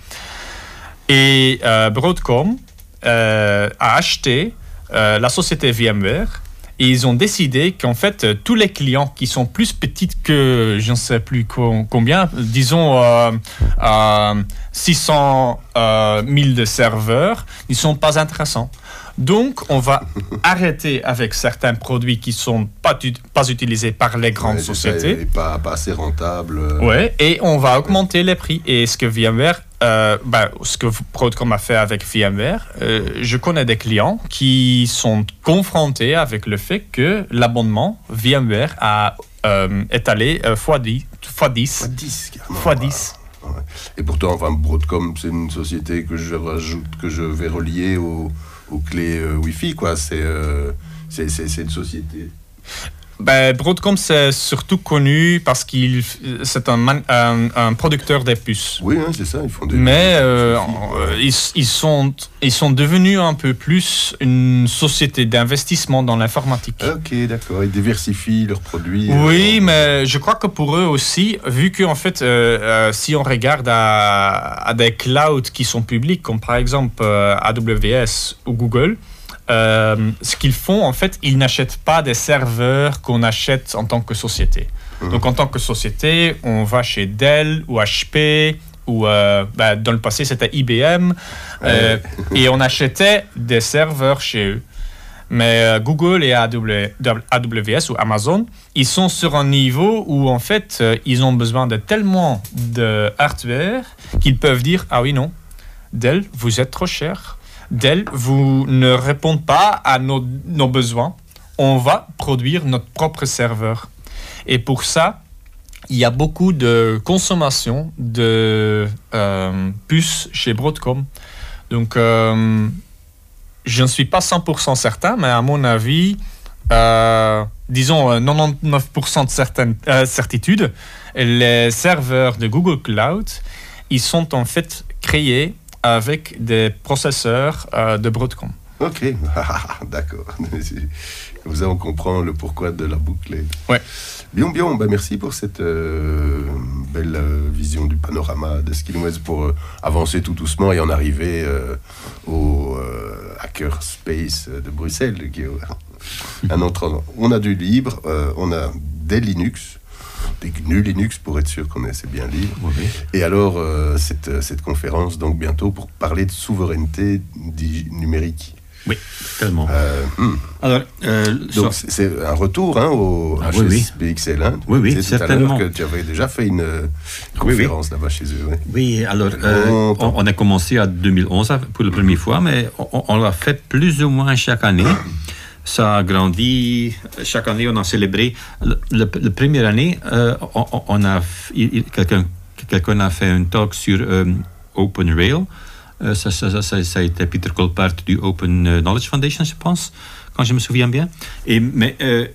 Et euh, Broadcom euh, a acheté euh, la société VMware. Et ils ont décidé qu'en fait, euh, tous les clients qui sont plus petits que, je ne sais plus co- combien, disons euh, euh, six cent mille de serveurs, ils ne sont pas intéressants. Donc, on va arrêter avec certains produits qui ne sont pas, tu- pas utilisés par les grandes ouais, sociétés. Et pas, pas assez rentables. Ouais, et on va augmenter les prix. Et ce que VMware, euh, ben, ce que Broadcom a fait avec VMware, euh, je connais des clients qui sont confrontés avec le fait que l'abonnement VMware a euh, étalé euh, fois dix. Fois dix. Fois dix, carrément. Fois dix. Ouais. Et pourtant, enfin, Broadcom, c'est une société que je rajoute, que je vais relier au... aux clés euh, Wi-Fi, quoi. C'est, euh, c'est, c'est, c'est une société. Ben, Broadcom, c'est surtout connu parce qu'il c'est un, man, un, un producteur des puces. Oui, hein, c'est ça. Ils font des. Mais euh, Wi-Fi, ils, ils, sont, ils sont devenus un peu plus une société d'investissement dans l'informatique. Ok, d'accord. Ils diversifient leurs produits. Oui, euh, mais je crois que pour eux aussi, vu qu'en fait, euh, euh, si on regarde à, à des clouds qui sont publics, comme par exemple euh, A W S ou Google, Euh, ce qu'ils font, en fait, ils n'achètent pas des serveurs qu'on achète en tant que société. Mmh. Donc, en tant que société, on va chez Dell ou H P, ou euh, bah, dans le passé, c'était I B M, euh, et on achetait des serveurs chez eux. Mais euh, Google et A W S ou Amazon, ils sont sur un niveau où, en fait, euh, ils ont besoin de tellement de hardware qu'ils peuvent dire « Ah oui, non, Dell, vous êtes trop cher. Dell, vous ne répondez pas à nos, nos besoins. On va produire notre propre serveur. » Et pour ça, il y a beaucoup de consommation de euh, puces chez Broadcom. Donc, euh, je ne suis pas cent pour cent certain, mais à mon avis, euh, disons quatre-vingt-dix-neuf pour cent de certaines, euh, certitude, les serveurs de Google Cloud, ils sont en fait créés avec des processeurs euh, de Broadcom. Ok, d'accord. Comme ça, on comprend le pourquoi de la boucle. Ouais. Bien, bien. Ben, merci pour cette euh, belle euh, vision du panorama de ce qu'il nous reste pour euh, avancer tout doucement et en arriver euh, au euh, Hackerspace de Bruxelles, qui est un autre endroit. On a du libre, euh, on a des Linux, des G N U Linux pour être sûr qu'on est bien libre. Oui. Et alors, euh, cette, cette conférence, donc bientôt, pour parler de souveraineté numérique. Oui, tellement. Euh, hmm. Alors, euh, Donc, so- c'est un retour hein, au Ah, H oui, S B X L. Hein. Oui, oui, Tu disais tout à certainement. l'heure que tu avais déjà fait une euh, Oui, oui. conférence là-bas chez eux. Oui. Oui, alors, euh, on, on a commencé en deux mille onze pour la première fois, mais on, on l'a fait plus ou moins chaque année. Ça a grandi. Chaque année, on a célébré. Le- le- La première année, euh, on, on a, il- il- quelqu'un, quelqu'un a fait un talk sur euh, Open Rail. Euh, ça, ça, ça, ça a été Peter Colpart du Open Knowledge Foundation, je pense, quand je me souviens bien. Et, mais, euh,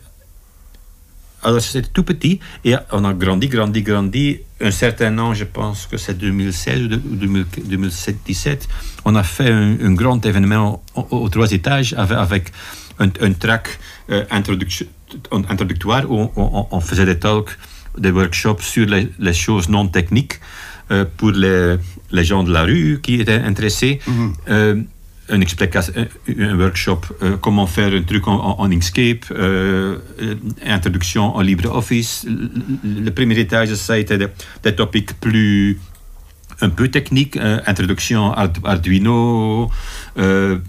alors, c'était tout petit, et on a grandi, grandi, grandi. Un certain an, je pense que c'est deux mille seize ou deux mille dix-sept, on a fait un, un grand événement aux, aux trois étages avec, avec un, un track euh, introduc- introductoire où on, on faisait des talks, des workshops sur les, les choses non techniques euh, pour les, les gens de la rue qui étaient intéressés. Mm-hmm. Euh, une explication, un workshop, euh, comment faire un truc en, en Inkscape, euh, introduction en LibreOffice. Le, le premier étage, ça a été des, des topics plus, un peu techniques, euh, introduction à Arduino. Euh,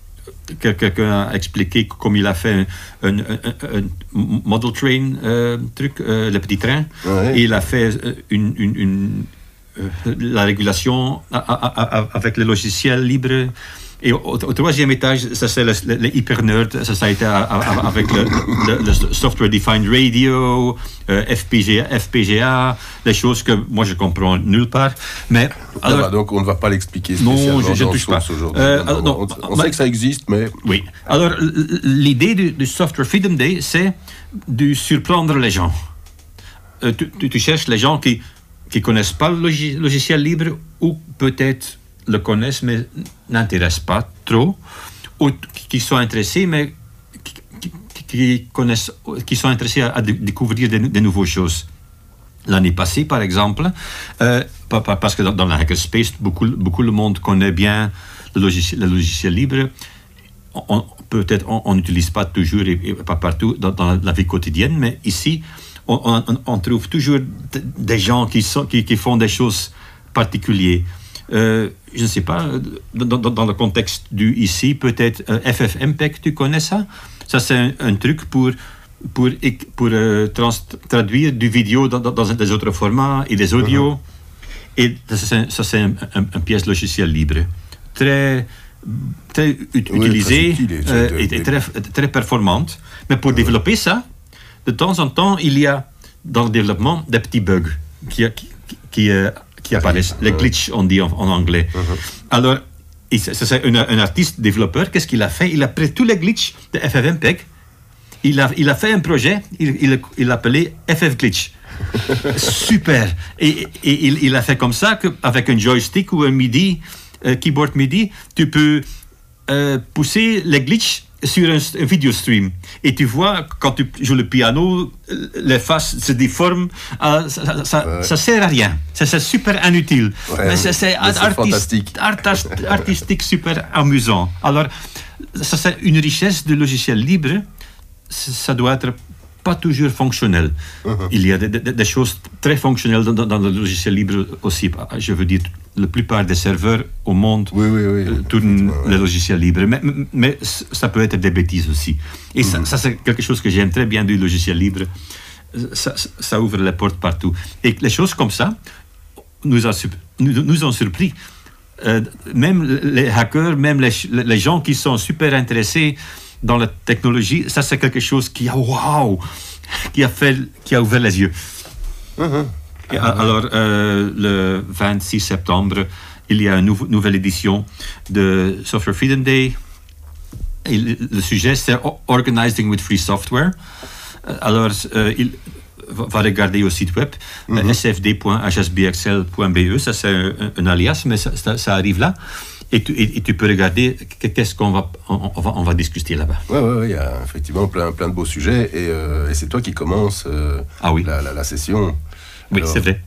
quelqu'un a expliqué comment il a fait un, un, un, un model train, euh, truc, euh, le petit train. Ouais. Et il a fait une, une, une, euh, la régulation à, à, à, avec le logiciel libre. Et au, au troisième étage, ça c'est le, le, le hyper nerd, ça, ça a été à, à, avec le, le, le software defined radio, euh, F P G A, F P G A, des choses que moi je comprends nulle part. Mais alors, va, donc on ne va pas l'expliquer spécialement. Non, je ne touche pas. Euh, non, non, on, on bah, sait que ça existe, mais oui. Alors l'idée du, du Software Freedom Day, c'est de surprendre les gens. Euh, tu, tu, tu cherches les gens qui qui connaissent pas le log- logiciel libre ou peut-être le connaissent mais n'intéressent pas trop, ou qui sont intéressés mais qui, qui, qui connaissent, qui sont intéressés à, à découvrir des, des nouvelles choses. L'année passée, par exemple, euh, parce que dans, dans la hackerspace, beaucoup, beaucoup le monde connaît bien le logiciel, le logiciel libre. On, peut-être on n'utilise pas toujours et, et pas partout dans, dans la vie quotidienne, mais ici, on, on, on trouve toujours des gens qui, sont, qui, qui font des choses particulières. Euh, je ne sais pas, dans, dans, dans le contexte du ici, peut-être euh, F F M P E G, tu connais ça? Ça, c'est un, un truc pour, pour, pour euh, trans, traduire du vidéo dans, dans des autres formats et des audios. Uh-huh. Et ça, c'est, ça, c'est un, un, un pièce logiciel libre. Très, très ut- oui, utilisé très utile, euh, et, et très, très performante. Mais pour uh-huh. développer ça, de temps en temps, il y a dans le développement des petits bugs qui, qui, qui euh, qui apparaissent, les glitches on dit en, en anglais. Uh-huh. Alors, ça, c'est un, un artiste développeur, qu'est-ce qu'il a fait? Il a pris tous les glitches de F F M P E G, il a, il a fait un projet, il, il, il l'appelait F F Glitch. Super! Et, et il, il a fait comme ça, qu'avec un joystick ou un MIDI, euh, keyboard MIDI, tu peux euh, pousser les glitches sur un, un video stream. Et tu vois, quand tu joues le piano, les faces se déforment. Euh, ça, ça, ouais. ça sert à rien. Ça, c'est super inutile. Ouais, mais c'est, c'est, mais c'est artiste, fantastique. Artist, artistique, super amusant. Alors, ça, c'est une richesse du logiciel libre. Ça doit être pas toujours fonctionnel. Uh-huh. Il y a des, des, des choses très fonctionnelles dans, dans le logiciel libre aussi. Je veux dire, la plupart des serveurs au monde oui, oui, oui, euh, tournent ouais. le logiciel libre. Mais, mais ça peut être des bêtises aussi. Et uh-huh. ça, ça, c'est quelque chose que j'aime très bien du logiciel libre. Ça, ça ouvre les portes partout. Et les choses comme ça nous, a, nous, nous ont surpris. Euh, même les hackers, même les, les gens qui sont super intéressés dans la technologie, ça c'est quelque chose qui a wow, qui a fait, qui a ouvert les yeux. Uh-huh. Et, alors euh, le vingt-six septembre, il y a une nou- nouvelle édition de Software Freedom Day. Et le, le sujet c'est Organizing with Free Software. Alors euh, il va regarder au site web uh-huh. s f d point h s b x l point b e, ça c'est un, un alias, mais ça, ça, ça arrive là. Et tu, et, et tu peux regarder qu'est-ce qu'on va, on, on va, on va discuter là-bas. Oui, ouais, ouais, il y a effectivement plein, plein de beaux sujets. Et, euh, et c'est toi qui commences euh, ah oui. la, la, la session. Oui, alors, c'est vrai.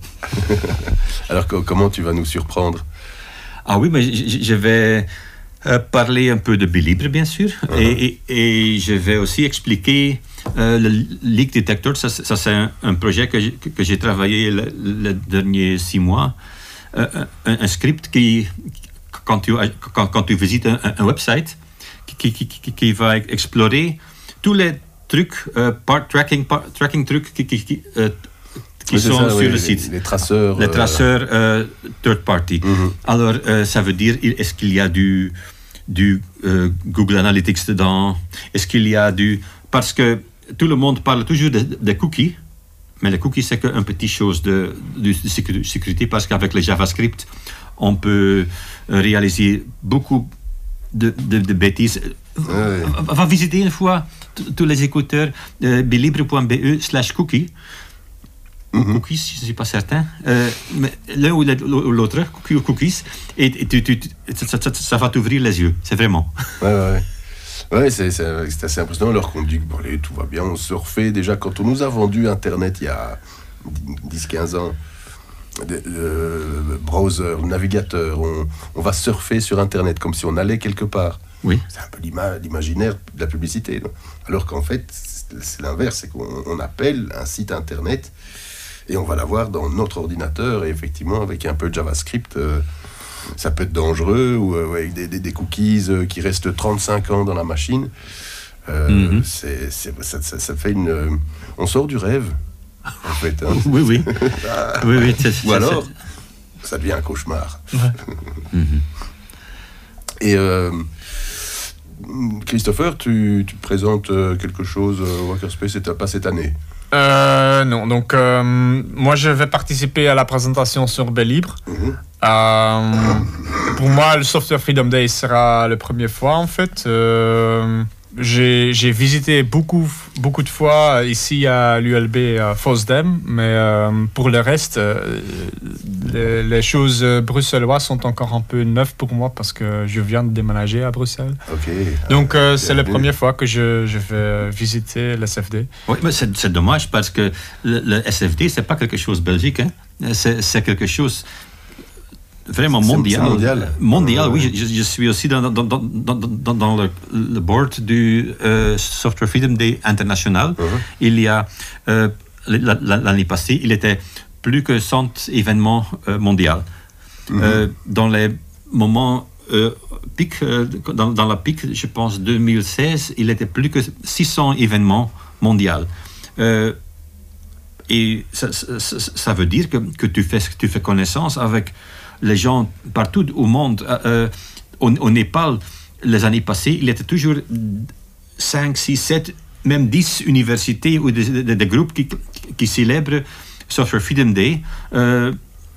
Alors, comment tu vas nous surprendre? Ah oui, mais je, je vais euh, parler un peu de Bilibre, bien sûr. Uh-huh. Et, et, et je vais aussi expliquer euh, le Leak Detector. Ça, ça c'est un, un projet que j'ai, que j'ai travaillé les le derniers six mois. Euh, un, un script qui... Quand tu, quand, quand tu visites un, un website, qui, qui, qui, qui, qui va explorer tous les trucs, euh, part tracking, part, tracking trucs qui, qui, qui, euh, qui oui, sont ça, sur oui, le les, site. Les traceurs. Les traceurs euh, third party. Mm-hmm. Alors, euh, ça veut dire, est-ce qu'il y a du, du euh, Google Analytics dedans? Est-ce qu'il y a du... Parce que tout le monde parle toujours des de cookies, mais les cookies, c'est qu'une petite chose de, de, de sécurité, parce qu'avec le JavaScript, on peut réaliser beaucoup de, de, de bêtises. Oui. On va visiter une fois tous les écouteurs euh, bilibre.be slash cookie. Mm-hmm. Cookies, je ne suis pas certain. Euh, mais l'un ou l'autre, cookies ou cookies, et, et tu, tu, tu, ça, ça, ça va t'ouvrir les yeux, c'est vraiment. Ouais, ouais. Ouais, c'est, c'est, c'est assez impressionnant, alors qu'on dit que bon, allez, tout va bien, on surfait. Déjà, quand on nous a vendu Internet il y a dix quinze ans, le browser, le navigateur, on, on va surfer sur Internet comme si on allait quelque part. Oui. C'est un peu l'ima- l'imaginaire de la publicité. Non? Alors qu'en fait, c'est l'inverse, c'est qu'on on appelle un site Internet et on va l'avoir dans notre ordinateur, et effectivement, avec un peu de JavaScript, euh, ça peut être dangereux, ou euh, avec des, des, des cookies euh, qui restent trente-cinq ans dans la machine. Euh, mm-hmm. c'est, c'est, ça, ça, ça fait une... Euh, on sort du rêve, en fait. Hein. Oui, oui. ah, oui, oui c'est, ou alors, c'est... ça devient un cauchemar. Ouais. mm-hmm. Et... Euh, Christopher, tu, tu présentes quelque chose au Hackerspace, pas cette année? Euh, non, donc euh, moi je vais participer à la présentation sur Bilibre. Mm-hmm. Euh, pour moi, le Software Freedom Day sera la première fois en fait. Euh, j'ai, j'ai visité beaucoup, beaucoup de fois ici à l'U L B à FOSDEM, mais euh, pour le reste, euh, les, les choses bruxelloises sont encore un peu neuves pour moi parce que je viens de déménager à Bruxelles. Okay. Donc euh, c'est la première fois que je, je vais visiter l'S F D. Oui, mais c'est, c'est dommage parce que le, le S F D, c'est pas quelque chose belgique, hein? c'est, c'est quelque chose... Vraiment mondial. C'est mondial. Mondial, oui. Je, je suis aussi dans, dans, dans, dans, dans le, le board du euh, Software Freedom Day International. Uh-huh. Il y a, euh, l'année passée, il était plus que cent événements euh, mondiaux. Uh-huh. Euh, dans les moments euh, pic, euh, dans, dans la pic, je pense deux mille seize, il était plus que six cents événements mondiaux. Euh, et ça, ça, ça veut dire que, que tu, fais, tu fais connaissance avec les gens partout au monde. Euh, au, au Népal, les années passées, il y était toujours cinq, six, sept, même dix universités ou des, des, des groupes qui, qui célèbrent Software Freedom Day. Euh,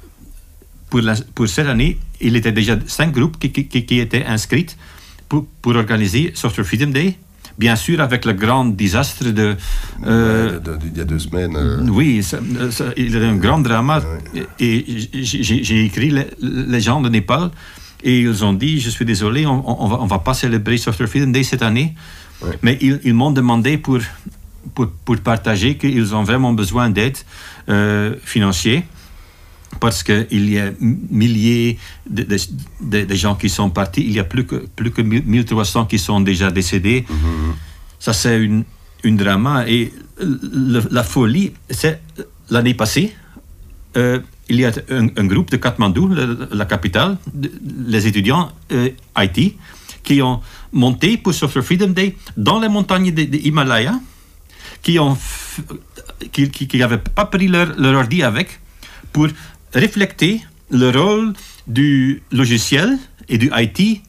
pour, la, pour cette année, il y était déjà cinq groupes qui, qui, qui étaient inscrits pour, pour organiser Software Freedom Day. Bien sûr, avec le grand désastre de... Euh, ouais, de, de, de, il y a deux semaines. Euh... Oui, ça, ça, il y a un grand drama. Ouais. Et j'ai, j'ai écrit les, les gens de Népal et ils ont dit, je suis désolé, on, on, va, on va pas célébrer Software Freedom Day cette année. Ouais. Mais ils, ils m'ont demandé pour, pour, pour partager qu'ils ont vraiment besoin d'aide euh, financière. Parce qu'il y a milliers de, de, de, de gens qui sont partis, il y a plus que, plus que mille trois cents qui sont déjà décédés. Mm-hmm. Ça, c'est une, une drama. Et le, la folie, c'est l'année passée, euh, il y a un, un groupe de Katmandou, la, la capitale, de, les étudiants euh, I T, qui ont monté pour Software Freedom Day dans les montagnes de, de Himalaya, qui ont, qui, qui, qui n'avaient pas pris leur, leur ordi avec, pour refléter le rôle du logiciel et du I T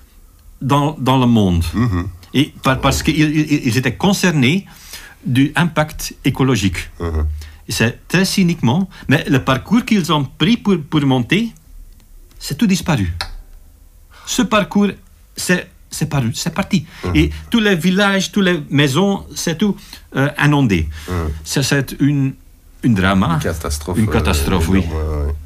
dans, dans le monde. Mm-hmm. Et par, parce qu'ils ils étaient concernés du impact écologique. Mm-hmm. Et c'est très cyniquement, mais le parcours qu'ils ont pris pour, pour monter, c'est tout disparu. Ce parcours, c'est, c'est, paru, c'est parti. Mm-hmm. Et tous les villages, toutes les maisons, c'est tout euh, inondé. Mm-hmm. C'est, c'est une Une drama. Une catastrophe. Une catastrophe, euh, oui. Ouais, ouais.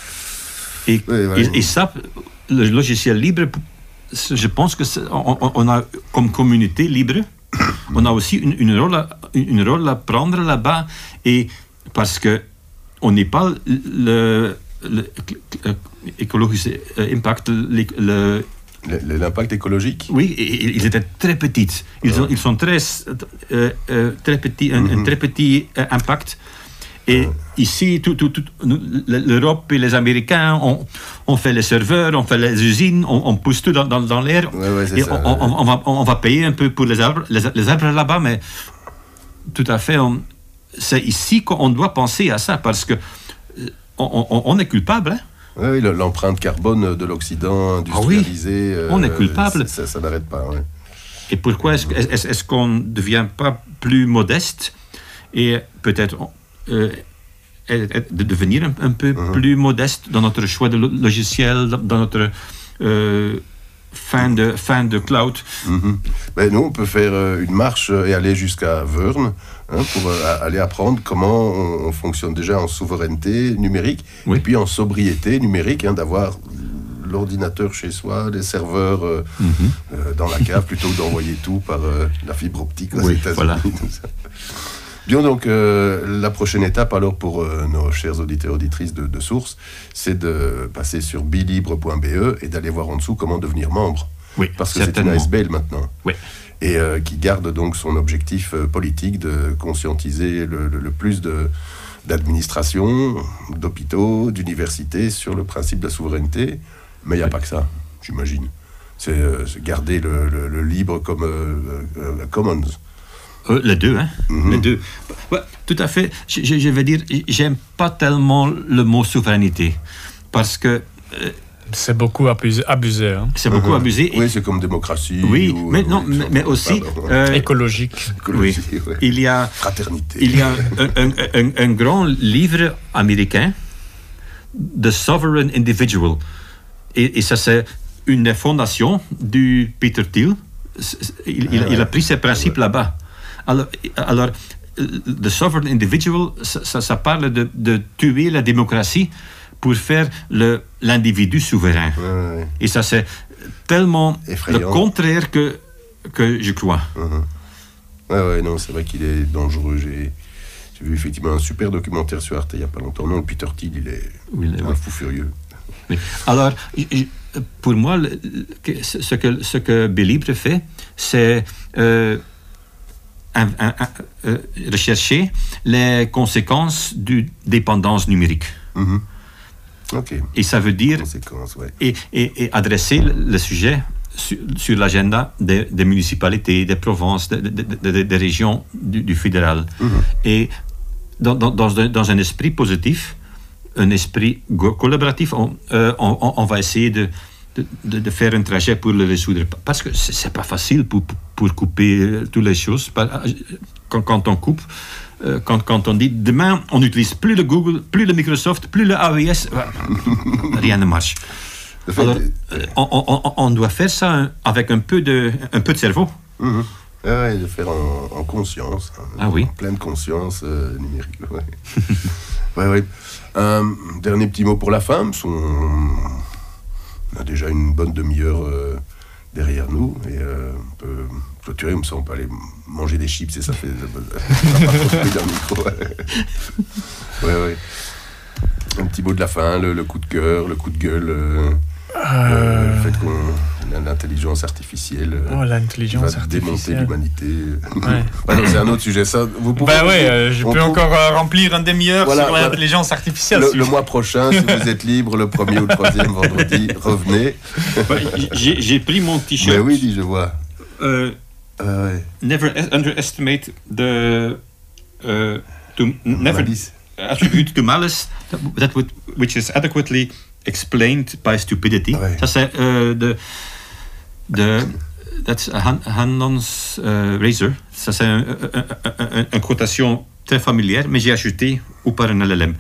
Et, oui, ouais, et, et ça, le logiciel libre, je pense que on, on a, comme communauté libre, on a aussi une, une, rôle à, une rôle à prendre là-bas. Et parce que on n'est pas le, le, le écologique impact, le, le L'impact écologique. Oui, ils étaient très petits. Ils, ouais. ont, ils sont très, euh, euh, très petits, un, mm-hmm. un très petit euh, impact. Et ici, tout, tout, tout, l'Europe et les Américains, on, on fait les serveurs, on fait les usines, on, on pousse tout dans, dans, dans l'air. Ouais, ouais, et ça, on, on, on, va, on va payer un peu pour les arbres, les, les arbres là-bas, mais tout à fait, on, c'est ici qu'on doit penser à ça, parce que on, on, on est culpable. Hein? Oui, l'empreinte carbone de l'Occident industrialisé, ah oui, on est culpable. Ça, ça n'arrête pas. Ouais. Et pourquoi est-ce, est-ce, est-ce qu'on ne devient pas plus modeste et peut-être euh, de devenir un, un peu mm-hmm. plus modeste dans notre choix de logiciel, dans notre euh, fin, de, fin de cloud? Mm-hmm. Ben, nous, on peut faire une marche et aller jusqu'à Wörn hein, pour euh, aller apprendre comment on, on fonctionne déjà en souveraineté numérique oui. et puis en sobriété numérique, hein, d'avoir l'ordinateur chez soi, les serveurs euh, mm-hmm. euh, dans la cave, plutôt que d'envoyer tout par euh, la fibre optique aux oui, États-Unis. Voilà. Disons donc, euh, la prochaine étape, alors, pour euh, nos chers auditeurs et auditrices de, de Source, c'est de passer sur bilibre point b e et d'aller voir en dessous comment devenir membre. Oui, parce que c'est une A S B L maintenant. Oui. Et euh, qui garde donc son objectif euh, politique de conscientiser le, le, le plus de... d'administration, d'hôpitaux, d'universités sur le principe de la souveraineté. Mais il n'y a pas que ça, j'imagine. C'est, euh, c'est garder le, le, le libre comme euh, euh, commons. Euh, les deux, hein. Mm-hmm. Les deux. Ouais, tout à fait. Je, je, je veux dire, j'aime pas tellement le mot souveraineté. Parce que... Euh, c'est beaucoup abusé. abusé hein. C'est beaucoup mm-hmm. abusé. Oui, c'est comme démocratie. Oui, ou, mais, ou, non, ou, mais, mais aussi... Euh, écologique. Écologie, oui. Ouais. Il y a... Fraternité. Il y a un, un, un, un grand livre américain, The Sovereign Individual. Et, et ça, c'est une des fondations du Peter Thiel. Il, ah, il, ouais. il a pris ces principes ouais. là-bas. Alors, alors, The Sovereign Individual, ça, ça, ça parle de, de tuer la démocratie pour faire le, l'individu souverain. Ouais, ouais. Et ça, c'est tellement effrayant. Le contraire que, que je crois. Uh-huh. Ouais, ouais, non, c'est vrai qu'il est dangereux. J'ai, j'ai vu effectivement un super documentaire sur Arte il n'y a pas longtemps. Non, le Peter Thiel, il est, oui, un oui. fou furieux. Oui. Alors, pour moi, ce que, ce que Bilibre fait, c'est euh, un, un, un, euh, rechercher les conséquences d'une dépendance numérique. Mm-hmm. Okay. Et ça veut dire ouais. et, et, et adresser le sujet sur, sur l'agenda des, des municipalités, des provinces, des, des, des, des régions du, du fédéral. Mm-hmm. Et dans, dans, dans un esprit positif, un esprit collaboratif, on, euh, on, on va essayer de, de, de faire un trajet pour le résoudre. Parce que c'est, c'est pas facile pour, pour couper toutes les choses. Quand, quand on coupe, euh, quand, quand on dit demain, on n'utilise plus le Google, plus le Microsoft, plus le A W S, rien ne marche. Alors, on, on, on doit faire ça avec un peu de, un peu de cerveau. Mmh. Ouais, de faire en, en conscience, hein, ah, oui. en pleine conscience euh, numérique. Ouais. ouais, ouais. Un dernier petit mot pour la fin. Son... On a déjà une bonne demi-heure euh, derrière nous et euh, on peut clôturer comme ça, on peut aller manger des chips et ça fait ça pas trop dans le micro. Ouais, ouais. Un petit mot de la fin, le, le coup de cœur, le coup de gueule. Euh... Euh, le fait qu'on l'intelligence artificielle oh, l'intelligence va artificielle. démonter l'humanité. Ouais. Ouais, non, c'est un autre sujet. Ça, vous pouvez. Bah ouais, euh, je peux peut... encore euh, remplir un demi-heure voilà, sur voilà. l'intelligence artificielle. Le, si le je... mois prochain, si vous êtes libre, le premier ou le troisième vendredi, revenez. Ouais, j'ai, j'ai pris mon t-shirt. Mais oui, dis, je vois. Euh, euh, ouais. Never underestimate the uh, to never malice. attribute to malice that would, which is adequately explained by stupidity. Ouais. Ça c'est euh, de de that's Han, Hanon's uh, razor. Ça c'est une un, un, un, un quotation très familière, mais j'ai ajouté ou par un L L M.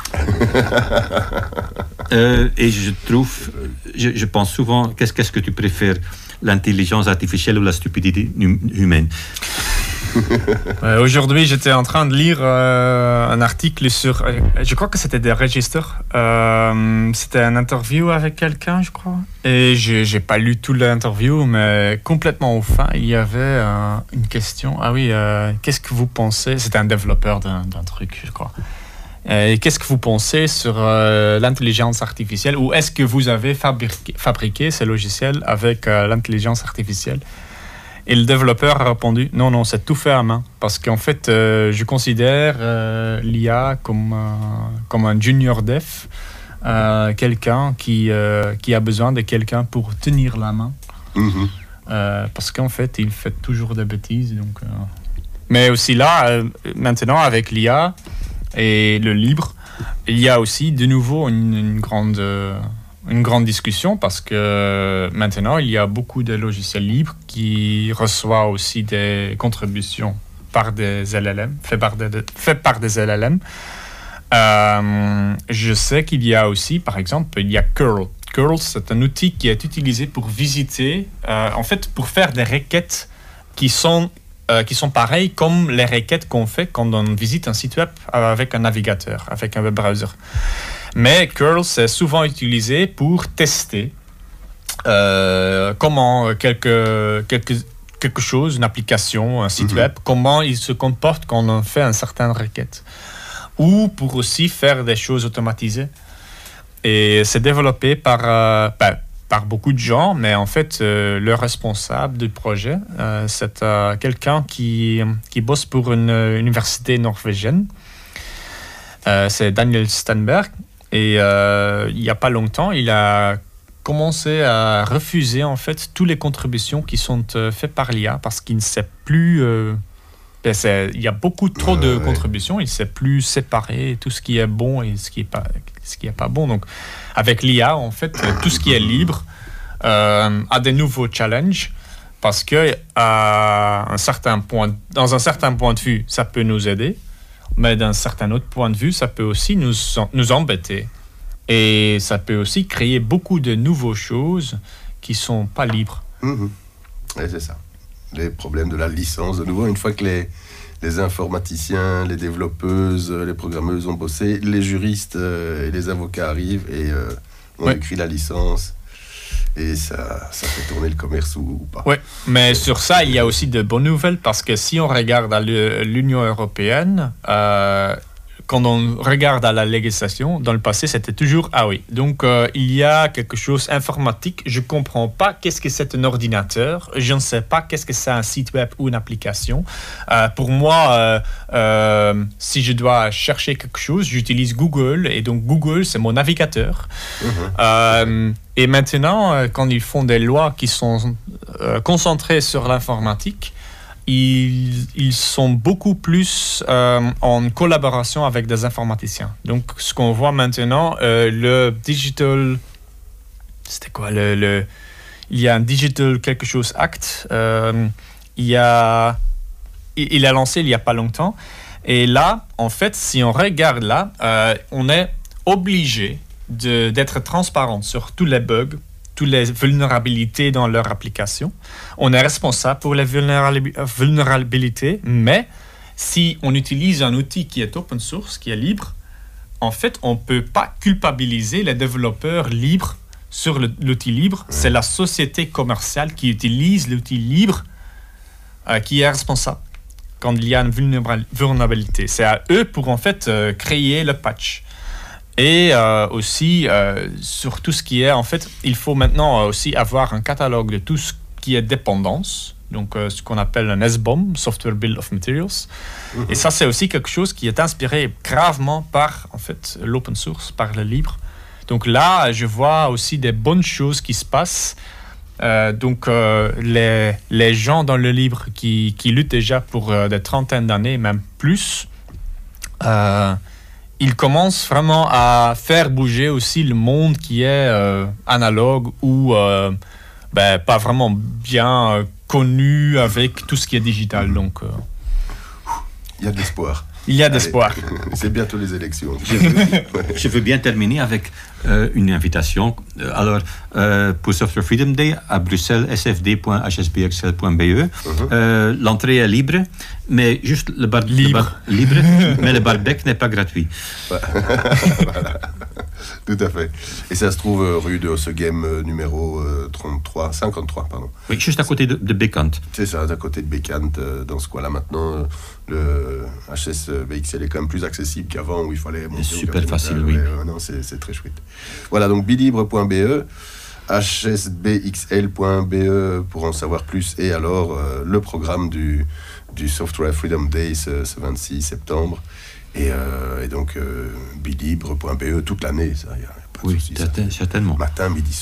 euh, et je trouve, je, je pense souvent, qu'est-ce, qu'est-ce que tu préfères, l'intelligence artificielle ou la stupidité humaine? euh, Aujourd'hui, j'étais en train de lire euh, un article sur, euh, je crois que c'était des registres. Euh, c'était un interview avec quelqu'un, je crois. Et j'ai, j'ai pas lu tout l'interview, mais complètement au fin, il y avait euh, une question. Ah oui, euh, qu'est-ce que vous pensez? C'était un développeur d'un, d'un truc, je crois. Et qu'est-ce que vous pensez sur euh, l'intelligence artificielle, ou est-ce que vous avez fabriqué, fabriqué ces logiciels avec euh, l'intelligence artificielle? Et le développeur a répondu « Non, non, c'est tout fait à main. » Parce qu'en fait, euh, je considère euh, l'I A comme, euh, comme un junior dev, euh, quelqu'un qui, euh, qui a besoin de quelqu'un pour tenir la main. Mm-hmm. Euh, parce qu'en fait, il fait toujours des bêtises. Donc, euh... Mais aussi là, euh, maintenant, avec l'I A et le libre, il y a aussi de nouveau une, une grande... Euh, une grande discussion parce que maintenant, il y a beaucoup de logiciels libres qui reçoivent aussi des contributions par des L L M, faits par des, fait par des L L M. Euh, je sais qu'il y a aussi, par exemple, il y a Curl. Curl, c'est un outil qui est utilisé pour visiter, euh, en fait, pour faire des requêtes qui sont, euh, qui sont pareilles comme les requêtes qu'on fait quand on visite un site web avec un navigateur, avec un web browser. Mais Curl, c'est souvent utilisé pour tester euh, comment quelque, quelque, quelque chose, une application, un site mm-hmm. web, comment il se comporte quand on fait une certaine requête. Ou pour aussi faire des choses automatisées. Et c'est développé par, euh, ben, par beaucoup de gens, mais en fait, euh, le responsable du projet, euh, c'est euh, quelqu'un qui, qui bosse pour une université norvégienne. Euh, c'est Daniel Stenberg. Et euh, il n'y a pas longtemps, il a commencé à refuser en fait toutes les contributions qui sont euh, faites par l'I A parce qu'il ne sait plus... Euh, ben c'est, il y a beaucoup trop de ouais. contributions, il ne sait plus séparer tout ce qui est bon et ce qui n'est pas, ce qui est pas bon. Donc avec l'I A, en fait, tout ce qui est libre euh, a des nouveaux challenges parce que à un certain point, dans un certain point de vue, ça peut nous aider. Mais d'un certain autre point de vue, ça peut aussi nous, nous embêter. Et ça peut aussi créer beaucoup de nouvelles choses qui ne sont pas libres. Mmh. Et c'est ça. Les problèmes de la licence. De nouveau, une fois que les, les informaticiens, les développeuses, les programmeuses ont bossé, les juristes euh, et les avocats arrivent et euh, on ouais. écrit la licence. Et ça, ça fait tourner le commerce ou, ou pas. Oui, mais sur ça, il y a aussi de bonnes nouvelles parce que si on regarde à l'Union européenne, euh, quand on regarde à la législation, dans le passé, c'était toujours « Ah oui, donc euh, il y a quelque chose informatique, je ne comprends pas qu'est-ce que c'est un ordinateur, je ne sais pas qu'est-ce que c'est un site web ou une application. Euh, pour moi, euh, euh, si je dois chercher quelque chose, j'utilise Google et donc Google, c'est mon navigateur. Mmh. Euh, et maintenant, quand ils font des lois qui sont euh, concentrées sur l'informatique, Ils, ils sont beaucoup plus euh, en collaboration avec des informaticiens. Donc, ce qu'on voit maintenant, euh, le Digital... C'était quoi le, le, il y a un Digital quelque chose Act. Euh, il, y a, il, il a lancé il n'y a pas longtemps. Et là, en fait, si on regarde là, euh, on est obligé de, d'être transparent sur tous les bugs, toutes les vulnérabilités dans leur application. On est responsable pour les vulnérabilités, mais si on utilise un outil qui est open source, qui est libre, en fait, on ne peut pas culpabiliser les développeurs libres sur le, l'outil libre. C'est la société commerciale qui utilise l'outil libre euh, qui est responsable quand il y a une vulnérabilité. C'est à eux pour, en fait, euh, créer le patch. Et euh, aussi, euh, sur tout ce qui est, en fait, il faut maintenant aussi avoir un catalogue de tout ce qui est dépendance, donc euh, ce qu'on appelle un S B O M, Software Bill of Materials. Mmh. Et ça, c'est aussi quelque chose qui est inspiré gravement par, en fait, l'open source, par le libre. Donc là, je vois aussi des bonnes choses qui se passent. Euh, donc, euh, les, les gens dans le libre qui, qui luttent déjà pour euh, des trentaines d'années, même plus, euh, il commence vraiment à faire bouger aussi le monde qui est euh, analogue ou euh, ben, pas vraiment bien euh, connu avec tout ce qui est digital. Donc, euh... il y a de l'espoir. Il y a d'espoir. Allez, c'est bientôt les élections. Je veux, je veux bien terminer avec euh, une invitation. Alors, euh, pour Software Freedom Day, à Bruxelles, s f d point h s b x l point b e. Uh-huh. Euh, l'entrée est libre, mais juste le bar... Libre. Le bar, libre, mais le barbec n'est pas gratuit. Voilà. Tout à fait. Et ça se trouve euh, rue de Hossegem, euh, numéro euh, trente-trois, cinquante-trois, pardon. Oui, juste à côté de, de Bécante. C'est ça, à côté de Bécante, euh, dans ce coin-là. Maintenant, euh, le H S B X L est quand même plus accessible qu'avant, où il fallait monter. C'est super facile, oui. Euh, non, c'est, c'est très chouette. Voilà, donc bilibre point b e. h s b x l point b e pour en savoir plus. Et alors, euh, le programme du, du Software Freedom Day ce, ce vingt-six septembre. Et, euh, et donc, euh, bilibre point b e toute l'année, ça, y a pas de Oui, souci, ça. certainement. Matin, midi,